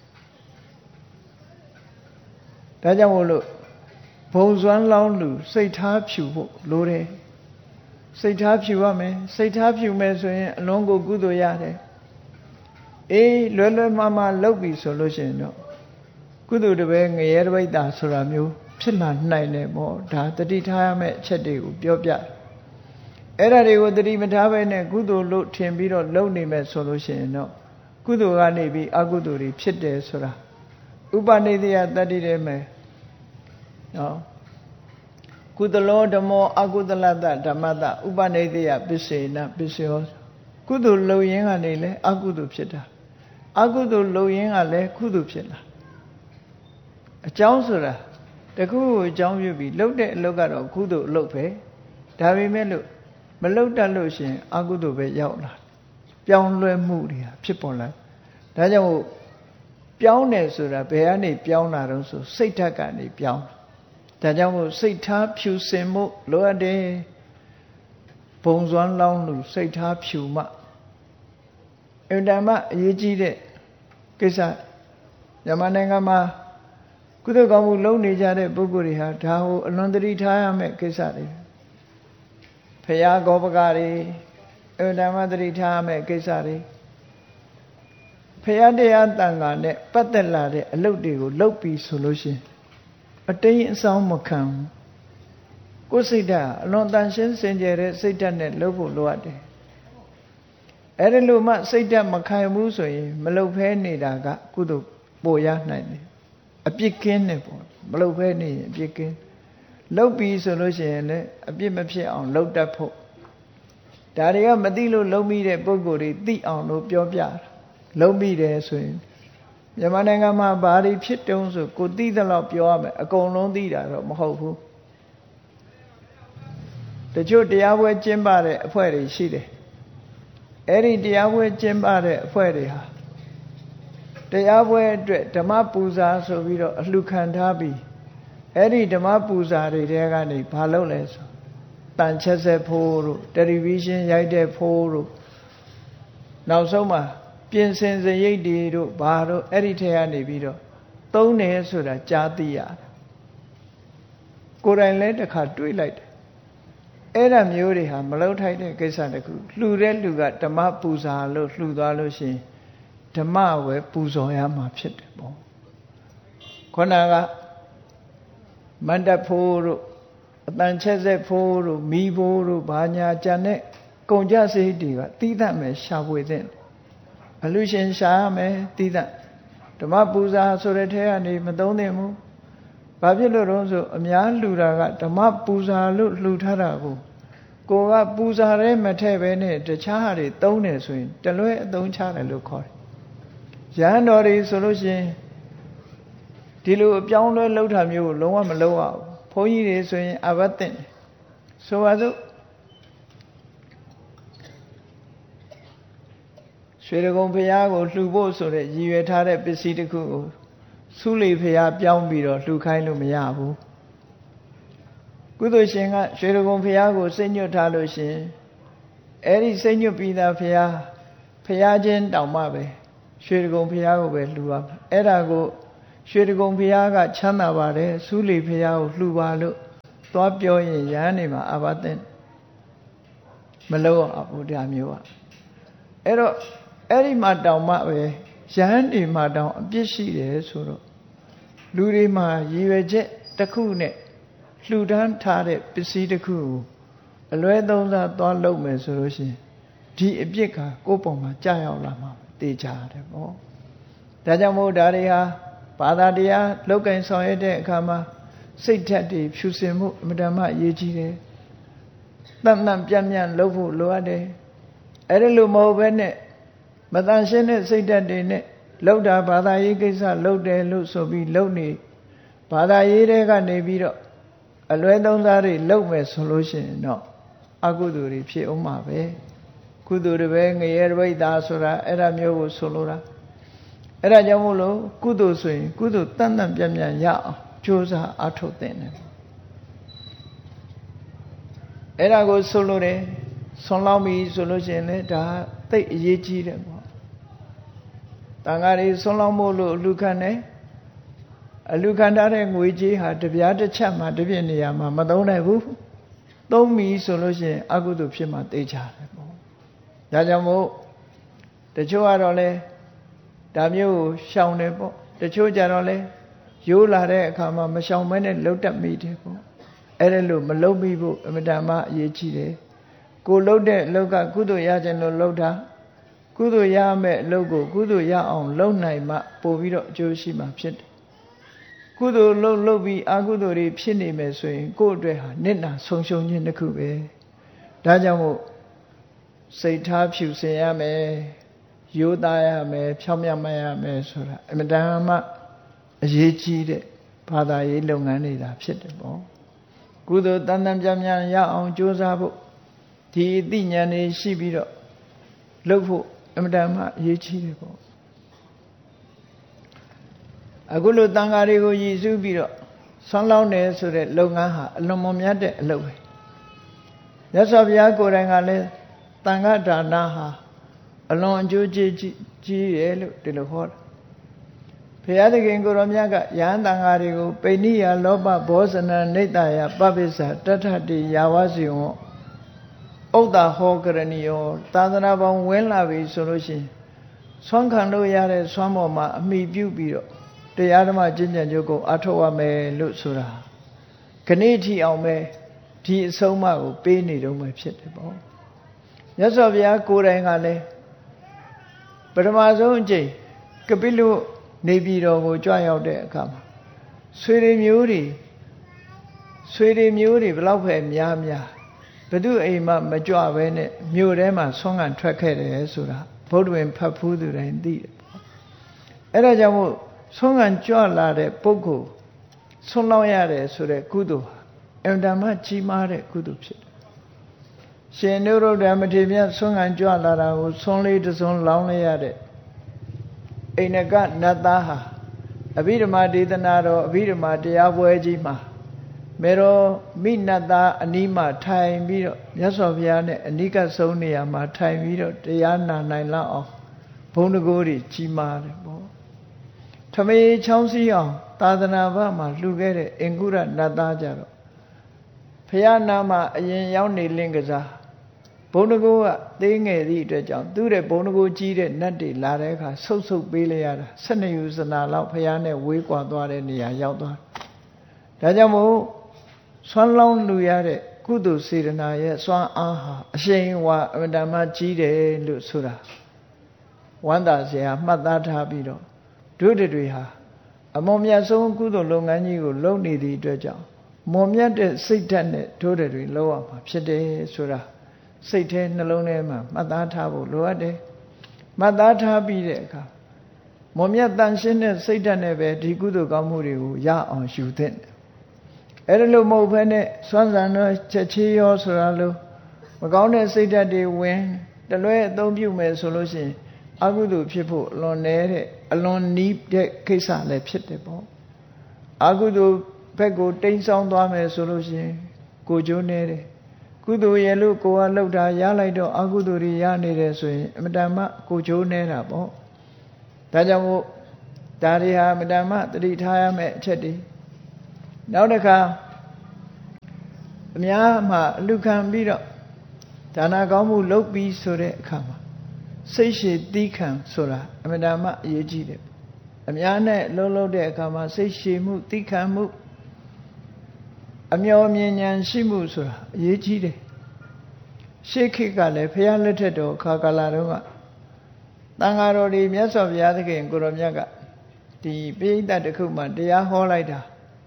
Speaker 1: ဒါကြောင့်မို့လို့ဘုံစွမ်းလောင်းလူစိတ်ထားဖြူဖို့လိုတယ်စိတ်ထားဖြူရမယ်စိတ်ထားဖြူမယ်ဆိုရင်အလုံးကိုကုသိုလ်ရတယ်အေးလွယ်လွယ်မှားမှားလုပ်ပြီဆိုလို့ရှိရင်တော့ကုသိုလ်တပည့်ငရဲတပိဋ္ဌာဆိုတာမျိုးဖြစ်လာနိုင်တယ်ပေါ့ဒါတတိထားရမယ့်အချက်တွေကိုပြောပြအဲ့ဒါတွေကိုတတိမထားဘဲနဲ့ကုသိုလ်လို့ထင်ပြီးတော့လုပ်နေမယ်ဆိုလို့ရှိရင်တော့ကုသိုလ်ကနေပြီးအကုသိုလ်တွေဖြစ်တယ်ဆိုတာဥပနိဒေယတတ္တိထဲမှာနော်ကုသလောဓမ္မောအကုသလတ္တဓမ္မတဥပနိဒေယပစ္စေနပစ္စယောကုသိုလ်လုပ်ရင်းကနေလဲအကုသိုလ်ဖြစ်တာအကုသိုလ်လုပ်ရင်းကလည်းကုသိုလ်ဖြစ်လာအကြောင်းဆိုတာတခုကိုအကြောင်းပြုပြီးလုပ်တဲ့အလုပ်ကတော့ကုသိုလ်အလုပ်ပဲဒါပေမဲ့လို့မလုပ်တတ်လို့ရှိရင်အကုသိုလ်ပဲရောက်လာပြောင်းလဲမှုတွေဖြစ်ပေါ်လာဒါကြောင့်မို့ပြောင်းတယ်ဆိုတာဘယ်ကနေပြောင်းလာတော့ဆိုစိတ်ဓာတ်ကနေပြောင်းဒါကြောင့်မို့စိတ်ထားဖြူစင်မှုလိုအပ်တယ်ဘုံစွမ်းလောင်းလို့စိတ်ထားဖြူမှအင်တမအရေးကြီးတဲ့ကိစ္စမြန်မာနိုင်ငံမှာကုသိုလ်ကောင်းမှုလုပ်နေကြတဲ့ပုဂ္ဂိုလ်တွေဟာဒါကိုအလွန်တတိထားရမယ့်ကိစ္စတွေဖရာဂောပကတွေအင်တမတတိထားရမယ့်ကိစ္စတွေဖရာတရားတန်ခါနဲ့ပတ်သက်လာတဲ့အလုပ်တွေကိုလုပ်ပြီးဆိုလို့ရှိရင်အတိမ်အဆောင်မခံကိုယ်စိတ်ဓာတ်အလွန်တန်ရှင်းစင်ကြယ်တဲ့စိတ်ဓာတ်နဲ့လုပ်ဖို့လိုအပ်တယ်အဲ့ဒီလိုမှစိတ်ဓာတ်မခံဘူးဆိုရင်မလုပ်ဖဲနေတာကကုသိုလ်ပိုရနိုင်တယ်အပြစ်ကင်းတယ်ပေါ့မလုပ်ဖဲနေရင်အပြစ်ကင်းလုပ်ပြီးဆိုလို့ရှိရင်လည်းအပြစ်မဖြစ်အောင်လုပ်တတ်ဖို့ဒါတွေကမသိလို့လုံးမိတဲ့ပုံကိုယ်တွေသိအောင်လို့ပြောပြတာလုံးမိတယ်ဆိုရင်မြန်မာနိုင်ငံမှာဘာတွေဖြစ်တုံးဆိုကိုသိသလောက်ပြောရမယ်အကုန်လုံးသိတာတော့မဟုတ်ဘူးတချို့တရားပွဲကျင်းပတဲ့အဖွဲ့တွေရှိတယ်အဲ့ဒီတရားပွဲကျင်းပတဲ့အဖွဲ့တွေဟာတရားပွဲအတွက်ဓမ္မပူဇာဆိုပြီးတော့အလှခံထားပြီးအဲ့ဒီဓမ္မပူဇာတွေတဲကနေဘာလုပ်လဲဆိုတန်ချက်ဆက်ဖို့တို့တယ်လီဗီရှင်းရိုက်တဲ့ဖို့တို့နောက်ဆုံးမှာပြင်ဆင်စရိတ်တွေတို့ဘာတို့အဲ့ဒီထဲကနေပြီးတော့သုံးတယ်ဆိုတာကြားသိရတယ်ကိုယ်တိုင်လည်းတစ်ခါတွေးလိုက်တယ်အဲ့ဒါမျိုးတွေဟာမလုပ်ထိုက်တဲ့ကိစ္စတခုလှူတဲ့လူကဓမ္မပူဇာလို့လှူသွားလို့ရှိရင်ဓမ္မဝယ်ပူဇော်ရမှာဖြစ်တယ်ပေါ့ခေါဏကမန္တဖို့တို့အတန်ချက်ဆက်ဖို့တို့မိဖို့တို့ဘာညာကြံတဲ့ကုန်ကြစရိတ်တွေကတိသမဲ့ရှာဖွေတဲ့အလူရှင်ရှာရမယ်တိသဓမ္မပူဇာဆိုတဲ့ထဲကနေမသုံးသင့်ဘူးဘာဖြစ်လို့တော့ဆိုအများလှူတာကဓမ္မပူဇာလို့လှူထားတာကိုကိုကပူဇာရဲမထည့်ပဲနဲ့တခြားဟာတွေသုံးတယ်ဆိုရင်တလွဲအသုံးချတယ်လို့ခေါ်တယ်ရဟန်းတော်တွေဆိုလို့ရှိရင်ဒီလိုအပြောင်းလဲလှုပ်တာမျိုးကိုလုံးဝမလုပ်ရဘူးဘုန်းကြီးတွေဆိုရင်အဘတ်တင်ဆိုပါစို့ရွှေတကုံဘုရားကိုလှူဖို့ဆိုတဲ့ရည်ရွယ်ထားတဲ့ပစ္စည်းတစ်ခုကိုသုလိဘုရားပြောင်းပြီးတော့လှူခိုင်းလို့မရဘူးကုသိုလ်ရှင်ကရွှေတကုံဘုရားကိုစိတ်ညွတ်ထားလို့ရှင်အဲ့ဒီစိတ်ညွတ်ပြီးသားဘုရားဘုရားချင်းတောင်မှပဲရွှေတကုံဘုရားကိုပဲလှူရမှာအဲ့ဒါကိုရွှေတကုံဘုရားကချမ်းသာပါတယ်သုလိဘုရားကိုလှူပါလို့သွားပြောရင်ရဟန်းနေမှာအဘသင်မလို့အဘုရားမျိုးอ่ะအဲ့တော့အဲ့ဒီမှာတောင်မှပဲရဟန်းတွေမှာတောင်အပြစ်ရှိတယ်ဆိုတော့လူတွေမှာရည်ရွယ်ချက်တစ်ခုနဲ့လှူဒန်းထားတဲ့ပစ္စည်းတစ်ခုကိုအလွဲသုံးစားသွားလုပ်မယ်ဆိုလို့ရှိရင်ဒီအပြစ်ကကိုယ့်ပုံမှာကြာရောက်လာမှာသိကြတယ်ပေါ့ဒါကြောင့်မို့ဒါတွေဟာဘာသာတရားလောက်ကင်ဆောင်ရတဲ့အခါမှာစိတ်ဓာတ်တွေဖြူစင်မှုအမြဲတမ်းအရေးကြီးတယ်တန်တန်ပြန့်ပြန့်လုပ်ဖို့လိုအပ်တယ်အဲ့ဒါလိုမဟုတ်ဘဲနဲ့မတန်ရှင်းတဲ့စိတ်ဓာတ်တွေနဲ့လောက်တာဘာသာရေးကိစ္စလုပ်တယ်လို့ဆိုပြီးလုပ်နေဘာသာရေးတွေကနေပြီးတော့အလွဲသုံးစားတွေလုပ်မယ်ဆိုလို့ရှိရင်တော့အကုသိုလ်တွေဖြစ်အောင်မှာပဲကုသိုလ်တွေပဲငရဲတပိဋ္ဌာဆိုတာအဲ့ဒါမျိုးကိုဆိုလိုတာအဲ့ဒါကြောင့်မို့လို့ကုသိုလ်ဆိုရင်ကုသိုလ်တန်တန်ပြန့်ပြန့်ရအောင်ကြိုးစားအားထုတ်သင့်တယ်အဲ့ဒါကိုဆိုလို့တယ်ဆွန်လောင်းပြီဆိုလို့ရှိရင်လည်းဒါသိအရေးကြီးတယ်ပေါ့တန်ဃာတွေဆွန်လောင်းဖို့လို့အလူခံတယ်အလူခံထားတဲ့ငွေကြေးဟာတပြားတစ်ချက်မှတစ်ပြည့်နေရာမှာမသုံးနိုင်ဘူးသုံးပြီဆိုလို့ရှိရင်အကုသိုလ်ဖြစ်မှသိကြတယ်ပေါ့ဒါကြောင့်မို့တချို့ကတော့လေဒါမျိုးကိုရှောင်တယ်ပေါ့တချို့ကြတော့လေရိုးလာတဲ့အခါမှာမရှောင်မဲနဲ့လှုပ်တတ်မိတယ်ပေါ့အဲ့ဒါလို့မလှုပ်မိဖို့အမှန်တမ်းအရေးကြီးတယ်ကိုလှုပ်တဲ့အလုပ်ကကုသိုလ်ရခြင်းလို့လှုပ်တာကုသိုလ်ရမယ်အလုပ်ကိုကုသိုလ်ရအောင်လုပ်နိုင်မှပို့ပြီးတော့အကျိုးရှိမှဖြစ်တယ်ကုသိုလ်လှုပ်လှုပ်ပြီးအကုသိုလ်တွေဖြစ်နေမယ်ဆိုရင်ကိုယ့်အတွက်ဟာနစ်နာဆုံးရှုံးခြင်းတစ်ခုပဲဒါကြောင့်မို့စိတ်ထားဖြူစင်ရမယ်ရိုးသားရမယ်ဖြောင့်မတ်ရမယ်ဆိုတာအမှန်တမ်းမှအရေးကြီးတဲ့ဘာသာရေးလုပ်ငန်းတွေဒါဖြစ်တယ်ပေါ့ကုသိုလ်တန်တန်ပြန့်ပြန့်ရအောင်ကြိုးစားဖို့ဒီအသိဉာဏ်တွေရှိပြီးတော့လုပ်ဖို့အမှန်တမ်းမှအရေးကြီးတယ်ပေါ့အခုလိုတန်ဃာတွေကိုရည်စူးပြီးတော့ဆွမ်းလောင်းတယ်ဆိုတဲ့လုပ်ငန်းဟာအလွန်မွန်မြတ်တဲ့အလုပ်ပဲမြတ်စွာဘုရားကိုယ်တိုင်ကလည်းတန်ဃာဒါနဟာအလွန်အကျိုးကြီးကြီးတယ်လို့ဒီလိုဟောတာဘုရားသခင်ကိုရောမြတ်ကယဟန်တန်ဃာတွေကိုပိဏိယလောဘဘောဇနနိတ္တယပပိစ္ဆာတထတိယာဝစီဝံဥဒ္ဒဟောကရဏီယောသာသနာပေါင်းဝင်လာပြီဆိုလို့ရှိရင်ဆွမ်းခံလို့ရတဲ့ဆွမ်းပေါ်မှာအမိပြုပြီးတော့တရားဓမ္မကျင့်ကြံကြုတ်ကိုအထောက်ရမယ်လို့ဆိုတာခဏိထီအောင်ပဲဒီအဆုံးအမကိုပေးနေတော့မှဖြစ်တယ်ပေါ့မြတ်စွာဘုရားကိုယ်တိုင်ကလည်းပထမဆုံးအကြိမ်ကပိလုနေပြည်တော်ကိုကြွရောက်တဲ့အခါမှာဆွေတွေမျိုးတွေဆွေတွေမျိုးတွေဘလောက်ပဲများများဘယ်သူအိမ်မှမကြွပဲနဲ့မြို့ထဲမှာဆွမ်းခံထွက်ခဲ့တယ်ဆိုတာဘုဒ္ဓဝင်ဖတ်ဖူးသူတိုင်းသိတယ်ပေါ့အဲ့ဒါကြောင့်မို့ဆွမ်းခံကြွလာတဲ့ပုဂ္ဂိုလ်ဆွမ်းလောင်းရတယ်ဆိုတဲ့ကုသိုလ်ဟာအမှန်တမ်းကြီးမားတဲ့ကုသိုလ်ဖြစ်တယ်ရှင်နုရုဒ္ဓမထေရမြတ်ဆွမ်းခံကြွလာတာကိုဆွမ်းလေးတစ်စွန်းလောင်းလိုက်ရတဲ့အိန္ဒကနတ်သားဟာအဘိဓမ္မာဒေသနာတော်အဘိဓမ္မာတရားပွဲကြီးမှာမေတော်မိနတ်သားအနီးမှာထိုင်ပြီးတော့မြတ်စွာဘုရားနဲ့အနိကဆုံးနေရာမှာထိုင်ပြီးတော့တရားနာနိုင်လောက်အောင်ဘုန်းတကိုးတွေကြီးမားတယ်ပေါ့ထမေချောင်းစည်းအောင်သာသနာ့ဘာမှာလှူခဲ့တဲ့အင်္ဂုရနတ်သားကြတော့ဘုရားနာမှာအရင်ရောက်နေလင်းကစားဘုန်းတကိုးကသေးငယ်သည့်အတွက်ကြောင့်သူ့ရဲ့ဘုန်းတကိုးကြီးတဲ့နတ်တွေလာတဲ့အခါဆုတ်ဆုတ်ပေးလိုက်ရတာ၁၂ယူဇနာလောက်ဘုရားနဲ့ဝေးကွာသွားတဲ့နေရာရောက်သွားဒါကြောင့်မို့ဆွမ်းလောင်းလူရတဲ့ကုသိုလ်စေတနာရဲ့စွမ်းအားဟာအရှိန်ဝါအမတမကြီးတယ်လို့ဆိုတာဝန္တာစရာမှတ်သားထားပြီးတော့ဒုတွေဟာအမွန်မြတ်ဆုံးကုသိုလ်လုပ်ငန်းကြီးကိုလုပ်နေသည့်အတွက်ကြောင့်မွန်မြတ်တဲ့စိတ်ဓာတ်နဲ့ဒုတွေလောက်ရမှာဖြစ်တယ်ဆိုတာစိတ်ထဲနှလုံးထဲမှာမှတ်သားထားဖို့လိုအပ်တယ်မှတ်သားထားပြီးတဲ့အခါမွန်မြတ်တန်ရှင်းတဲ့စိတ်ဓာတ်နဲ့ပဲဒီကုသိုလ်ကောင်းမှုတွေကိုရအောင်ယူသင့်တယ်အဲ့ဒါလို့မဟုတ်ဘဲနဲ့စွမ်းစံတော့ချက်ချေးရောဆိုတာလို့မကောင်းတဲ့စိတ်ဓာတ်တွေဝင်တလွဲအသုံးပြုမယ်ဆိုလို့ရှိရင်အကုသိုလ်ဖြစ်ဖို့အလွန်နည်းတဲ့အလွန်နီးတဲ့ကိစ္စလည်းဖြစ်တယ်ပေါ့အကုသိုလ်ဘက်ကိုတိမ်းဆောင်းသွားမယ်ဆိုလို့ရှိရင်ကိုကျိုးနေတယ်ကုသိုလ်ရဲ့လို့ကိုကလှုပ်တာရလိုက်တော့အကုသိုလ်တွေရနေတယ်ဆိုရင်အမတန်မှကိုကျိုးနေတာပေါ့ဒါကြောင့်မို့ဒါတွေဟာအမတန်မှတတိထားရမယ့်အချက်တွေနောက်တစ်ခါအများမှာအလူခံပြီးတော့ဒါနကောင်းမှုလုပ်ပြီးဆိုတဲ့အခါမှာစိတ်ရှည်သီးခံဆိုတာအမှန်တမ်းအရေးကြီးတယ်အများနဲ့လှုပ်လှုပ်တဲ့အခါမှာစိတ်ရှည်မှုသီးခံမှုအမျော်မြင်ဉာဏ်ရှိမှုဆိုတာအရေးကြီးတယ်ရှေးခေတ်ကလည်းဘုရားလက်ထက်တော်ခါကာလတုန်းကသံဃာတော်တွေမြတ်စွာဘုရားသခင်ကိုရောမြတ်ကဒီပိဋကတစ်ခုမှတရားဟောလိုက်တာ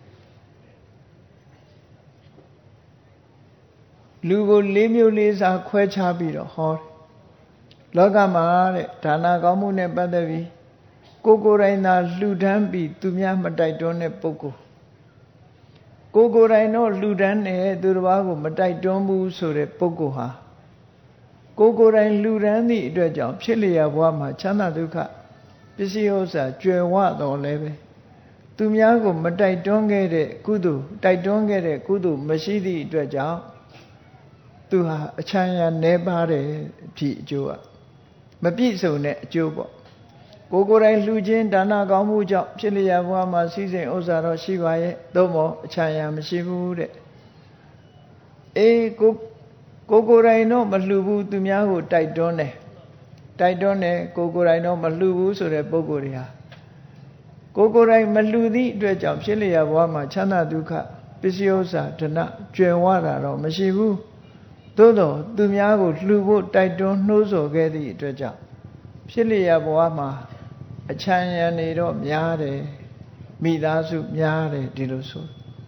Speaker 1: လူကိုလေးမျိုးလေးစားခွဲခြားပြီးတော့ဟောတယ်လောကမှာတဲ့ဒါနကောင်းမှုနဲ့ပတ်သက်ပြီးကိုကိုယ်တိုင်သာလှူဒန်းပြီးသူများမတိုက်တွန်းတဲ့ပုဂ္ဂိုလ်ကိုကိုယ်တိုင်တော့လှူဒန်းတယ်သူတစ်ပါးကိုမတိုက်တွန်းဘူးဆိုတဲ့ပုဂ္ဂိုလ်ဟာကိုကိုယ်တိုင်လှူဒန်းသည့်အတွက်ကြောင့်ဖြစ်လျက်ဘဝမှာချမ်းသာဒုက္ခပစ္စည်းဥစ္စာကြွယ်ဝတော်လည်းပဲသူများကိုမတိုက်တွန်းခဲ့တဲ့ကုသိုလ်တိုက်တွန်းခဲ့တဲ့ကုသိုလ်မရှိသည့်အတွက်ကြောင့်သူဟာအချမ်းရနဲပါတယ်ဒီအကျိုးကမပြည့်စုံတဲ့အကျိုးပေါ့ကိုကိုယ်တိုင်လှူခြင်းဒါနကောင်းမှုကြောင့်ဖြစ်လျက်ဘဝမှာစည်းစိမ်ဥစ္စာတော့ရှိပါရဲ့သို့မဟုတ်အချမ်းရမရှိဘူးတဲ့အေးကိုကိုကိုယ်တိုင်တော့မလှူဘူးသူများကိုတိုက်တွန်းတယ်တိုက်တွန်းတယ်ကိုကိုယ်တိုင်တော့မလှူဘူးဆိုတဲ့ပုဂ္ဂိုလ်တွေဟာကိုကိုယ်တိုင်မလှူသည့်အတွက်ကြောင့်ဖြစ်လျက်ဘဝမှာချမ်းသာဒုက္ခပစ္စည်းဥစ္စာဓနကျွယ်ဝတာတော့မရှိဘူးသို့တော့သူများကိုလှူဖို့တိုက်တွန်းနှိုးဆော်ခဲ့သည့်အတွက်ကြောင့်ဖြစ်လျက်ဘဝမှာအချမ်းရံနေတော့များတယ်မိသားစုများတယ်ဒီလိုဆို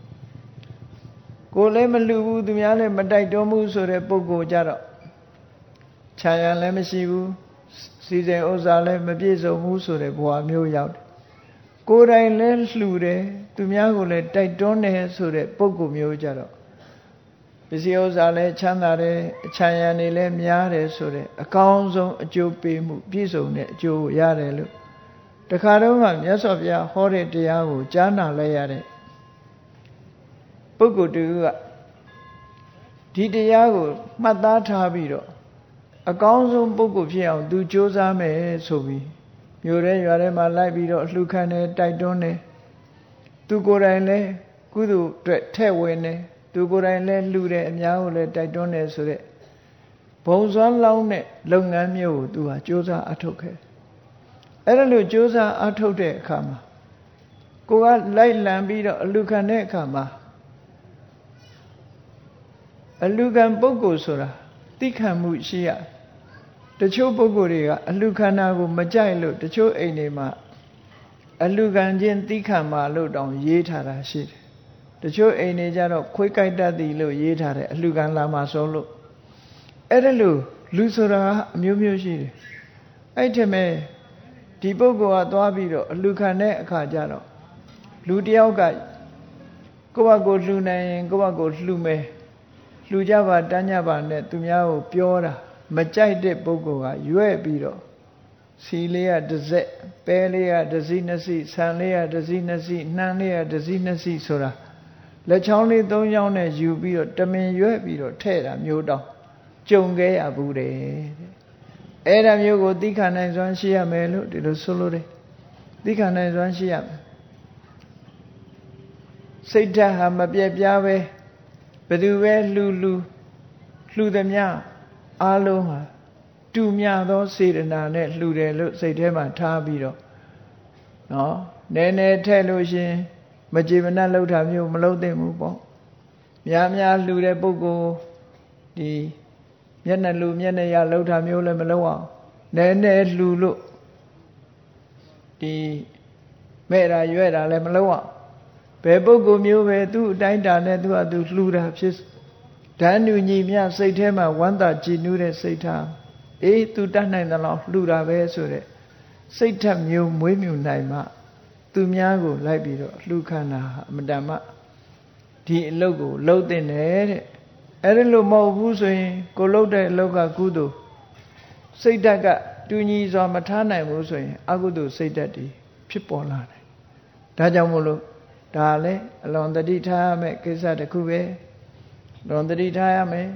Speaker 1: ကိုလည်းမလှူဘူးသူများလည်းမတိုက်တွန်းဘူးဆိုတဲ့ပုဂ္ဂိုလ်ကြတော့ချမ်းရံလည်းမရှိဘူးစီစဉ်ဥစ္စာလည်းမပြည့်စုံဘူးဆိုတဲ့ဘဝမျိုးရောက်တယ်ကိုယ်တိုင်လည်းလှူတယ်သူများကိုလည်းတိုက်တွန်းတယ်ဆိုတဲ့ပုဂ္ဂိုလ်မျိုးကြတော့ပစ္စည်းဥစ္စာလည်းချမ်းသာတယ်အချမ်းရံနေလည်းများတယ်ဆိုတဲ့အကောင်းဆုံးအကျိုးပေးမှုပြည့်စုံတဲ့အကျိုးကိုရတယ်လို့တခါတော့မှမြတ်စွာဘုရားဟောတဲ့တရားကိုကြားနာလိုက်ရတဲ့ပုဂ္ဂိုလ်တူကဒီတရားကိုမှတ်သားထားပြီးတော့အကောင်းဆုံးပုဂ္ဂိုလ်ဖြစ်အောင်သူကြိုးစားမယ်ဆိုပြီးမြို့ရဲရွာထဲမှာလိုက်ပြီးတော့အလှခံတယ်တိုက်တွန်းတယ်သူကိုယ်တိုင်လည်းကုသိုလ်အတွက်ထဲ့ဝင်တယ်သူကိုယ်တိုင်လည်းလှူတယ်အများကိုလည်းတိုက်တွန်းတယ်ဆိုတဲ့ဘုံစွမ်းလောင်းတဲ့လုပ်ငန်းမျိုးကိုသူဟာကြိုးစားအထောက်ခဲ့အဲ့ဒါလို့ကြိုးစားအထောက်တဲ့အခါမှာကိုကလိုက်လံပြီးတော့အလှခံတဲ့အခါမှာအလှခံပုဂ္ဂိုလ်ဆိုတာသိခံမှုရှိရတချို့ပုဂ္ဂိုလ်တွေကအလှခံတာကိုမကြိုက်လို့တချို့အိမ်တွေမှာအလှခံခြင်းသိခံပါလို့တောင်ရေးထားတာရှိတယ်တချို့အိမ်တွေကြတော့ခွေးကြိုက်တတ်သည်လို့ရေးထားတယ်အလှခံလာမှာဆိုလို့အဲ့ဒါလို့လူဆိုတာအမျိုးမျိုးရှိတယ်အဲ့ထက်မဲ့ဒီပုဂ္ဂိုလ်ကသွားပြီးတော့အလှခံတဲ့အခါကျတော့လူတယောက်ကကိုယ့်ဘက်ကိုလှူနိုင်ရင်ကိုယ့်ဘက်ကိုလှူမယ်လှူကြပါတန်းကြပါနဲ့သူများကိုပြောတာမကြိုက်တဲ့ပုဂ္ဂိုလ်ကရွဲ့ပြီးတော့စီလေးကတစ်စက်ပဲလေးကတစ်စီးနှစ်စီးဆန်လေးကတစ်စီးနှစ်စီးနှမ်းလေးကတစ်စီးနှစ်စီးဆိုတာလက်ချောင်းလေးသုံးချောင်းနဲ့ယူပြီးတော့တမင်ရွဲ့ပြီးတော့ထဲ့တာမျိုးတောင်ကြုံခဲ့ရဘူးတဲ့အဲ့ဒါမျိုးကိုသိခံနိုင်စွမ်းရှိရမယ်လို့ဒီလိုဆိုလိုတယ်သိခံနိုင်စွမ်းရှိရမယ်စိတ်ဓာတ်ဟာမပြတ်ပြားပဲဘယ်သူပဲလှူလှူလှူသည်များအားလုံးဟာတူမြသောစေတနာနဲ့လှူတယ်လို့စိတ်ထဲမှာထားပြီးတော့နော်နည်းနည်းထဲ့လို့ရှင်မကြေမနက်လှုပ်တာမျိုးမလုပ်သင့်ဘူးပေါ့များများလှူတဲ့ပုဂ္ဂိုလ်ဒီမျက်နှာလူမျက်နှာရလှုပ်တာမျိုးလည်းမလုပ်အောင်နည်းနည်းလှူလို့ဒီမဲ့တာရွဲ့တာလည်းမလုပ်အောင်ဘယ်ပုဂ္ဂိုလ်မျိုးပဲသူ့အတိုင်းတာနဲ့သူ့အတူလှူတာဖြစ်ဓာန်ညူညီမြစိတ်ထဲမှာဝမ်းသာကြည်နူးတဲ့စိတ်ထားအေးသူတတ်နိုင်တယ်လို့လှူတာပဲဆိုတဲ့စိတ်ထက်မျိုးမွေးမြူနိုင်မှသူများကိုလိုက်ပြီးတော့လှူခန္ဓာအမတန်မှဒီအလုပ်ကိုလှုပ်တင်တယ်တဲ့အဲ့ဒါလို့မဟုတ်ဘူးဆိုရင်ကိုလှုပ်တဲ့အလုပ်ကကုသိုလ်စိတ်ဓာတ်ကတူညီစွာမထားနိုင်ဘူးဆိုရင်အကုသိုလ်စိတ်ဓာတ်တွေဖြစ်ပေါ်လာတယ်ဒါကြောင့်မို့လို့ဒါလည်းအလွန်တတိထားရမယ်ကိစ္စတစ်ခုပဲလွန်တတိထားရမယ်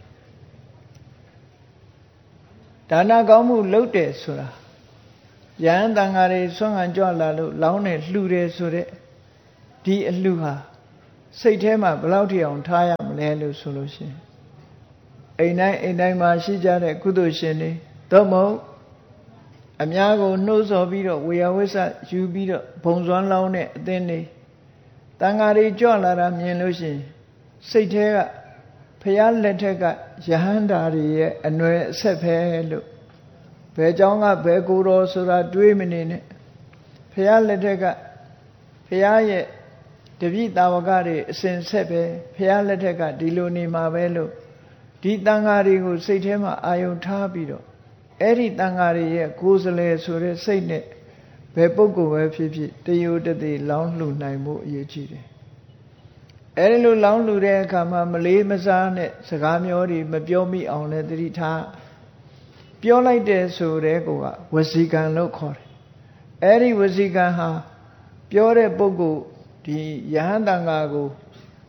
Speaker 1: ဒါနကောင်းမှုလုပ်တယ်ဆိုတာယဟန်တန်ဃာတွေဆွမ်းခံကြွလာလို့လောင်းတယ်လှူတယ်ဆိုတဲ့ဒီအလှူဟာစိတ်ထဲမှာဘယ်လောက်ထိအောင်ထားရမလဲလို့ဆိုလို့ရှိရင်အိမ်တိုင်းအိမ်တိုင်းမှာရှိကြတဲ့ကုသိုလ်ရှင်တွေသို့မဟုတ်အများကိုနှိုးဆော်ပြီးတော့ဝေယဝိဆယူပြီးတော့ဘုံစွမ်းလောင်းတဲ့အသင်းတွေတန်ဃာတွေကြွလာတာမြင်လို့ရှိရင်စိတ်ထဲကဖရာလက်ထက်ကယဟန္တာတွေရဲ့အနွယ်အဆက်ပဲလို့ဘယ်เจ้าကဘယ်ကိုယ်တော်ဆိုတာတွေးမနေနဲ့ဖရာလက်ထက်ကဖရာရဲ့တပည့်တာဝကတွေအစဉ်ဆက်ပဲဖရာလက်ထက်ကဒီလိုနေမှာပဲလို့ဒီတန်ဃာတွေကိုစိတ်ထဲမှာအာယုံထားပြီးတော့အဲ့ဒီတန်ဃာတွေရဲ့ကိုယ်စလဲဆိုတဲ့စိတ်နဲ့ဘယ်ပုဂ္ဂိုလ်ပဲဖြစ်ဖြစ်တယုတတိလောင်းလှူနိုင်မှုအရေးကြီးတယ်အဲ့ဒီလိုလောင်းလှူတဲ့အခါမှာမလေးမစားနဲ့စကားမျိုးတွေမပြောမိအောင်လဲသတိထားပြောလိုက်တဲ့ဆိုတဲ့ကောဝစီကံလို့ခေါ်တယ်အဲ့ဒီဝစီကံဟာပြောတဲ့ပုဂ္ဂိုလ်ဒီယဟန်တန်ဃာကို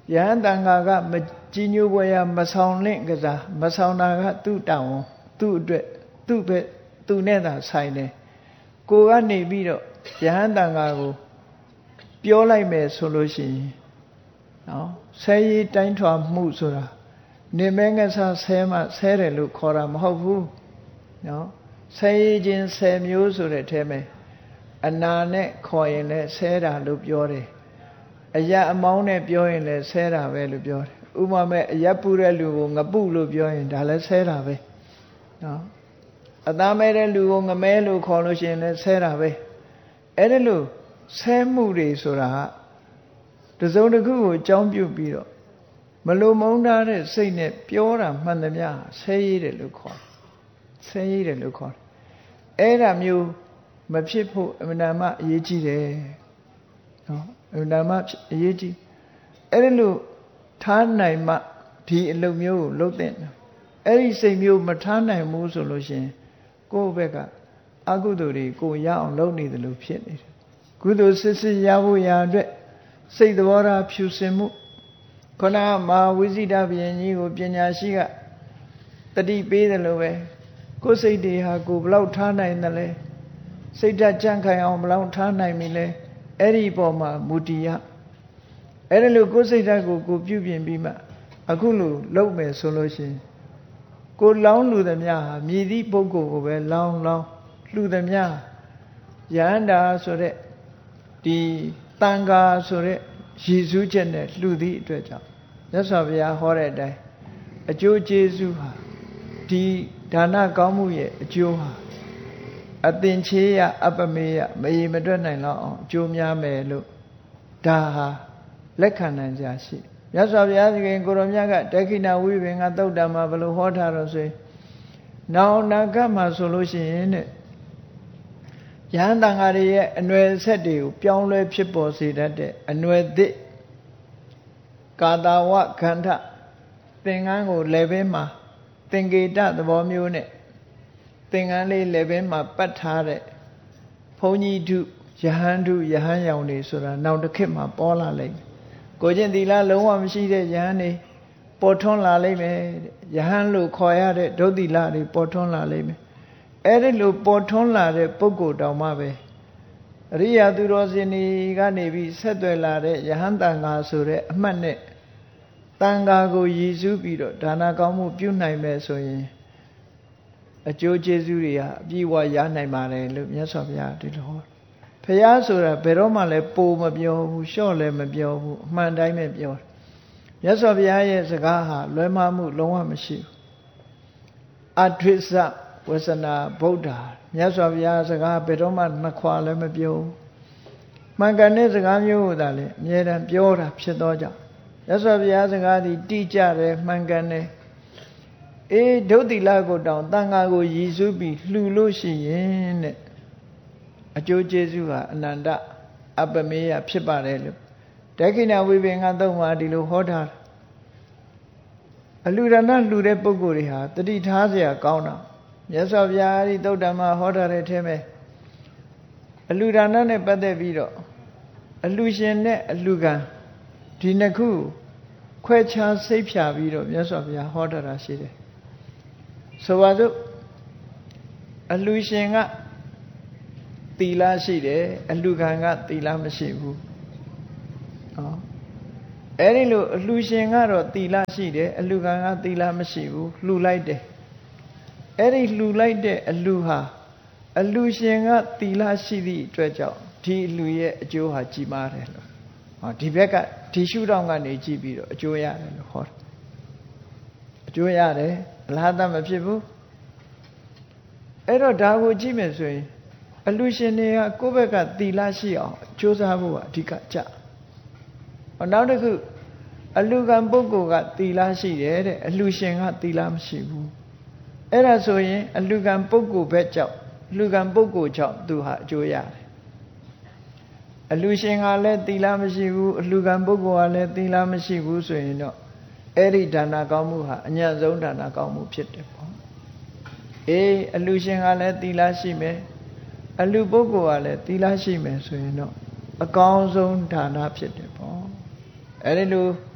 Speaker 1: ယဟန်တန်ဃာကမကြီးညိုပွဲရမဆောင်လင့်ကစားမဆောင်တာကသူ့တောင်းသူ့အတွက်သူ့ပဲသူနဲ့သာဆိုင်တယ်ကိုကနေပြီးတော့ယဟန်တန်ဃာကိုပြောလိုက်မယ်ဆိုလို့ရှိရင်နော်ဆဲရီတိုင်းထွာမှုဆိုတာနေမဲငဆဆဲမှဆဲတယ်လို့ခေါ်တာမဟုတ်ဘူးနော်ဆဲရီချင်းဆဲမျိုးဆိုတဲ့အထဲမှာအနာနဲ့ခေါ်ရင်လည်းဆဲတာလို့ပြောတယ်အယအမောင်းနဲ့ပြောရင်လည်းဆဲတာပဲလို့ပြောတယ်ဥပမာမဲ့အယပူတဲ့လူကိုငပုလို့ပြောရင်ဒါလည်းဆဲတာပဲနော်အသားမဲတဲ့လူကိုငမဲလို့ခေါ်လို့ရှိရင်လည်းဆဲတာပဲအဲ့ဒါလို့ဆဲမှုတွေဆိုတာကတစုံတစ်ခုကိုအကြောင်းပြုပြီးတော့မလိုမုန်းထားတဲ့စိတ်နဲ့ပြောတာမှန်သမျှဆဲရည်တယ်လို့ခေါ်ဆဲရည်တယ်လို့ခေါ်အဲ့ဒါမျိုးမဖြစ်ဖို့အမှန်တမ်းအရေးကြီးတယ်နော်အမှန်တမ်းအရေးကြီးအဲ့ဒါလို့ထားနိုင်မှဒီအလုပ်မျိုးကိုလုပ်တဲ့အဲ့ဒီစိတ်မျိုးမထားနိုင်ဘူးဆိုလို့ရှိရင်ကိုယ့်ဘက်ကအကုသိုလ်တွေကိုရအောင်လုပ်နေတယ်လို့ဖြစ်နေတယ်ကုသိုလ်စစ်စစ်ရဖို့ရာအတွက်စိတ်သဘောထားဖြူစင်မှုခဏမဟာဝိဇိတဘုရင်ကြီးကိုပညာရှိကတတိပေးတယ်လို့ပဲကိုယ်စိတ်တွေဟာကိုယ်ဘလောက်ထားနိုင်တယ်လဲစိတ်ဓာတ်ကြံ့ခိုင်အောင်ဘလောက်ထားနိုင်ပြီလဲအဲ့ဒီပေါ်မှာမူတည်ရအဲ့ဒါလို့ကိုယ်စိတ်ဓာတ်ကိုကိုပြုပြင်ပြီးမှအခုလိုလုပ်မယ်ဆိုလို့ရှိရင်ကိုလောင်းလူသမျှဟာမြည်သည့်ပုဂ္ဂိုလ်ကိုပဲလောင်းလောင်းလူသမျှယန္တာဆိုတဲ့ဒီတန်ဃာဆိုတဲ့ရည်စူးချက်နဲ့လှူသည့်အတွက်ကြောင့်မြတ်စွာဘုရားဟောတဲ့အတိုင်းအကျိုးကျေးဇူးဟာဒီဒါနကောင်းမှုရဲ့အကျိုးဟာအသင်္ချေယအပမေယမရေမတွက်နိုင်တော့အောင်အကျိုးများမယ်လို့ဒါဟာလက်ခံနိုင်ကြရှိမြတ်စွာဘုရားသခင်ကိုရောမြတ်ကတက္ခိဏဝိပင်္ဂသုတ်တံမှာဘယ်လိုဟောထားတော့ဆိုရင်နောင်နာကမှာဆိုလို့ရှိရင်တဲ့ယဟန်တန်ဃာတွေရဲ့အနွယ်ဆက်တွေကိုပြောင်းလဲဖြစ်ပေါ်စေတတ်တဲ့အနွယ်သစ်ကာတာဝခန္ဓာသင်္ကန်းကိုလည်းပဲမှာသင်္ကေတသဘောမျိုးနဲ့သင်္ကန်းလေးလည်းပဲမှာပတ်ထားတဲ့ဘုန်းကြီးတုယဟန်တုယဟန်ရောင်တွေဆိုတာနောက်တစ်ခေတ်မှာပေါ်လာလိမ့်မယ်ကိုကျင့်သီလလုံးဝမရှိတဲ့ယဟန်တွေပေါ်ထွန်းလာလိမ့်မယ်ယဟန်လို့ခေါ်ရတဲ့ဒုတိလတွေပေါ်ထွန်းလာလိမ့်မယ်အဲ့ဒီလိုပေါ်ထွန်းလာတဲ့ပုဂ္ဂိုလ်တောင်မှပဲအရိယာသူတော်စင်တွေကနေပြီးဆက်သွယ်လာတဲ့ယဟန်တန်ဃာဆိုတဲ့အမှတ်နဲ့တန်ဃာကိုရည်စူးပြီးတော့ဒါနကောင်းမှုပြုနိုင်မယ်ဆိုရင်အကျိုးကျေးဇူးတွေဟာအပြည့်အဝရနိုင်ပါတယ်လို့မြတ်စွာဘုရားဒီလိုဟောဘုရားဆိုတာဘယ်တော့မှလည်းပိုမပြောဘူးလျှော့လည်းမပြောဘူးအမှန်တိုင်းပဲပြောတယ်မြတ်စွာဘုရားရဲ့စကားဟာလွဲမှားမှုလုံးဝမရှိဘူးအထွိစ္စဝဆနာဗုဒ္ဓမြတ်စွာဘုရားစကားဘယ်တော့မှနှစ်ခွာလည်းမပြောဘူးမှန်ကန်တဲ့စကားမျိုးကိုသာလေအမြဲတမ်းပြောတာဖြစ်သောကြောင့်မြတ်စွာဘုရားစကားဒီတိကျတယ်မှန်ကန်တယ်အေးဒုတိလကိုတောင်တန်ဃာကိုရည်စူးပြီးလှူလို့ရှိရင်တဲ့အကျိုးကျေးဇူးဟာအနန္တအပမေယဖြစ်ပါတယ်လို့ဒက္ခိဏဝိပင်္ဂသုတ်မှာဒီလိုဟောထားအလှူဒါနလှူတဲ့ပုဂ္ဂိုလ်တွေဟာတတိထားเสียကောင်းတာမြတ်စွာဘုရားဒီသုတ်တံမှာဟောထားတဲ့အထဲမှာအလှူဒါနနဲ့ပတ်သက်ပြီးတော့အလှူရှင်နဲ့အလှူခံဒီနှစ်ခုခွဲခြားစိတ်ဖြာပြီးတော့မြတ်စွာဘုရားဟောထားတာရှိတယ်ဆိုပါစို့အလှူရှင်ကသီလရှိတယ်အလှူခံကသီလမရှိဘူးဟောအဲ့ဒီလိုအလှူရှင်ကတော့သီလရှိတယ်အလှူခံကသီလမရှိဘူးလှူလိုက်တယ်အဲ့ဒီလှူလိုက်တဲ့အလှူဟာအလှူရှင်ကသီလရှိသည့်အတွက်ကြောင့်ဒီအလှူရဲ့အကျိုးဟာကြီးမားတယ်လို့ဟောဒီဘက်ကဒီရှုထောင့်ကနေကြည့်ပြီးတော့အကျိုးရတယ်လို့ဟောတယ်အကျိုးရတယ်အလားတမဖြစ်ဘူးအဲ့တော့ဒါကိုကြည့်မယ်ဆိုရင်အလှူရှင်တွေကကိုယ့်ဘက်ကသီလရှိအောင်ကြိုးစားဖို့ကအဓိကကြဟောနောက်တစ်ခုအလှူခံပုဂ္ဂိုလ်ကသီလရှိတယ်တဲ့အလှူရှင်ကသီလမရှိဘူးအဲ့ဒါဆိုရင်အလှူခံပုဂ္ဂိုလ်ဘက်ကြောင့်အလှူခံပုဂ္ဂိုလ်ကြောင့်သူဟာအကျိုးရတယ်အလှူရှင်ကလည်းသီလမရှိဘူးအလှူခံပုဂ္ဂိုလ်ကလည်းသီလမရှိဘူးဆိုရင်တော့အဲ့ဒီဒါနကောင်းမှုဟာအညံ့ဆုံးဒါနကောင်းမှုဖြစ်တယ်ပေါ့အေးအလှူရှင်ကလည်းသီလရှိမယ်အလှူပုဂ္ဂိုလ်ကလည်းသီလရှိမယ်ဆိုရင်တော့အကောင်းဆုံးဒါနဖြစ်တယ်ပေါ့အဲ့ဒီလို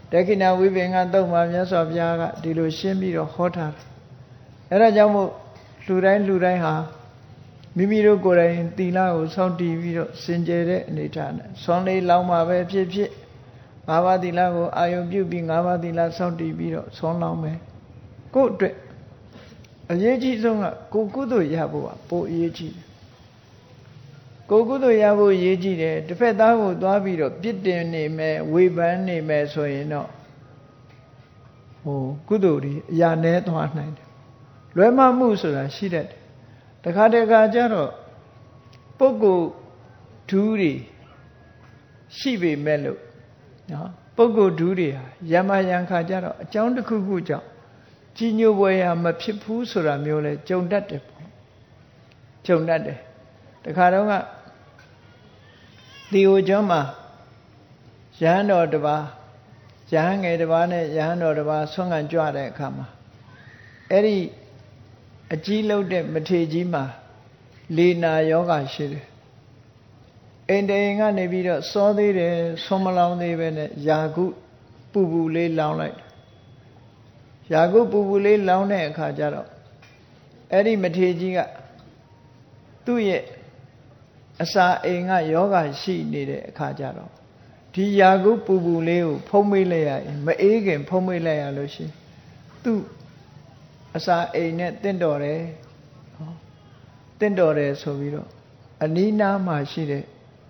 Speaker 1: တက္ခိဏဝိပင်္ဂသုတ်မှာမြတ်စွာဘုရားကဒီလိုရှင်းပြီးတော့ဟောထားတယ်အဲ့ဒါကြောင့်မို့လူတိုင်းလူတိုင်းဟာမိမိတို့ကိုယ်တိုင်သီလကိုစောင့်တည်ပြီးတော့စင်ကြယ်တဲ့အနေထားနဲ့ဆွမ်းလေးလောင်းမှာပဲဖြစ်ဖြစ်ငါးပါးသီလကိုအာယုံပြုပြီးငါးပါးသီလစောင့်တည်ပြီးတော့ဆွမ်းလောင်းမယ်ကိုယ့်အတွက်အရေးကြီးဆုံးကကိုယ်ကုသိုလ်ရဖို့ကပိုအရေးကြီးတယ်ကိုယ်ကုသိုလ်ရဖို့အရေးကြီးတယ်တစ်ဖက်သားကိုသွားပြီးတော့ပြစ်တင်နေမယ်ဝေဖန်နေမယ်ဆိုရင်တော့ဟိုကုသိုလ်တွေအရာနည်းသွားနိုင်တယ်လွဲမှားမှုဆိုတာရှိတတ်တယ်တခါတခါကျတော့ပုဂ္ဂိုလ်ဓူးတွေရှိပေမဲ့လို့နော်ပုဂ္ဂိုလ်ဓူးတွေဟာယမယံခါကျတော့အကြောင်းတစ်ခုခုကြောင့်ကြီးညိုပွဲရမဖြစ်ဘူးဆိုတာမျိုးလဲကြုံတတ်တယ်ပေါ့ကြုံတတ်တယ်တခါတော့ကဒီဟိုကျောင်းမှာရဟန်းတော်တစ်ပါးရဟန်းငယ်တစ်ပါးနဲ့ရဟန်းတော်တစ်ပါးဆွမ်းခံကြွတဲ့အခါမှာအဲ့ဒီအကြီးလုံးတဲ့မထေကြီးမှာလေနာယောဂရှိတယ်အိမ်တိန်ကနေပြီးတော့စောသေးတယ်ဆွမ်းမလောင်းသေးပဲနဲ့ယာကုပူပူလေးလောင်းလိုက်ယာကုပူပူလေးလောင်းတဲ့အခါကျတော့အဲ့ဒီမထေကြီးကသူ့ရဲ့အစာအိမ်ကယောဂရှိနေတဲ့အခါကျတော့ဒီယာကုပူပူလေးကိုဖုံးမေးလိုက်ရရင်မအေးခင်ဖုံးမေးလိုက်ရလို့ရှိရင်သူ့အစာအိမ်နဲ့တင့်တော်တယ်တင့်တော်တယ်ဆိုပြီးတော့အနီးနားမှာရှိတဲ့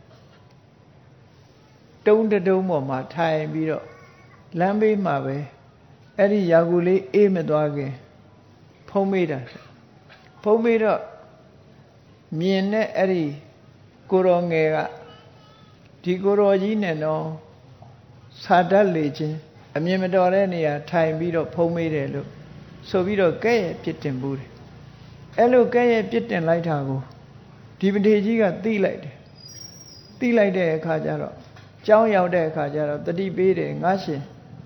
Speaker 1: တုံးတုံးပေါ်မှာထိုင်ပြီးတော့လမ်းဘေးမှာပဲအဲ့ဒီယာကုလေးအေးမသွားခင်ဖုံးမေးတာဖုံးမေးတော့မြင်တဲ့အဲ့ဒီကိုရောငယ်ကဒီကိုရောကြီးနဲ့တော့စာတတ်လေချင်းအမြင်မတော်တဲ့နေရာထိုင်ပြီးတော့ဖုံးမေးတယ်လို့ဆိုပြီးတော့ကဲ့ရဲ့ပြစ်တင်မှုတယ်အဲ့လိုကဲ့ရဲ့ပြစ်တင်လိုက်တာကိုဒီမထေကြီးကသိလိုက်တယ်သိလိုက်တဲ့အခါကျတော့ကြောင်းရောက်တဲ့အခါကျတော့တတိပေးတယ်ငါရှင်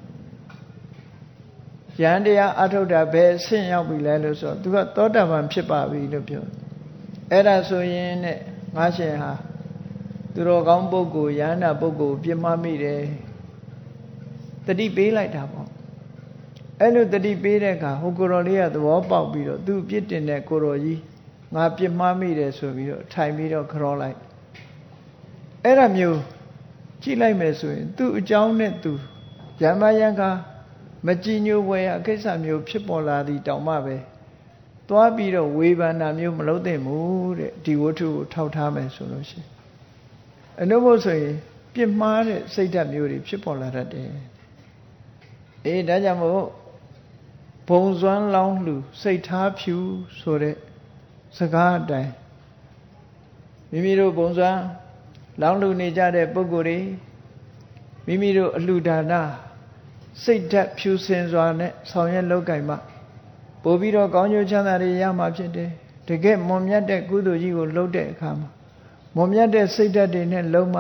Speaker 1: ယန္တရားအထုတ်တာဘယ်အဆင့်ရောက်ပြီလဲလို့ဆိုတော့ तू ကသောတာပန်ဖြစ်ပါပြီလို့ပြောအဲ့ဒါဆိုရင်နဲ့ငါရှင်ဟာသူတော်ကောင်းပုဂ္ဂိုလ်ယန္တာပုဂ္ဂိုလ်ပြစ်မှားမိတယ်တတိပေးလိုက်တာပေါ့အဲ့လိုတတိပေးတဲ့အခါဟိုကိုတော်လေးကသဘောပေါက်ပြီးတော့သူ့ပြစ်တင်တဲ့ကိုတော်ကြီးငါပြစ်မှားမိတယ်ဆိုပြီးတော့ထိုင်ပြီးတော့ခေါ်လိုက်အဲ့ဒါမျိုးကြည့်လိုက်မယ်ဆိုရင်သူ့အကြောင်းနဲ့သူယမယံကမကြည်ညိုပွဲအကိစ္စမျိုးဖြစ်ပေါ်လာသည်တောင်မှပဲသွားပြီးတော့ဝေဖန်တာမျိုးမလုပ်သင့်ဘူးတဲ့ဒီဝတ္ထုကိုထောက်ထားမယ်ဆိုလို့ရှိရင်အနုမို့ဆိုရင်ပြစ်မှားတဲ့စိတ်ဓာတ်မျိုးတွေဖြစ်ပေါ်လာတတ်တယ်အေးဒါကြောင့်မို့ဘုံစွမ်းလောင်းလှစိတ်ထားဖြူဆိုတဲ့စကားအတိုင်းမိမိတို့ဘုံစွမ်းလောင်းလှနေကြတဲ့ပုဂ္ဂိုလ်တွေမိမိတို့အလှဒါနစိတ်ဓာတ်ဖြူစင်စွာနဲ့ဆောင်ရွက်လုပ်ကိုင်မှပို့ပြီးတော့ကောင်းကျိုးချမ်းသာတွေရမှာဖြစ်တယ်တကယ်မွန်မြတ်တဲ့ကုသိုလ်ကြီးကိုလုပ်တဲ့အခါမှာမွန်မြတ်တဲ့စိတ်ဓာတ်တွေနဲ့လုံးမ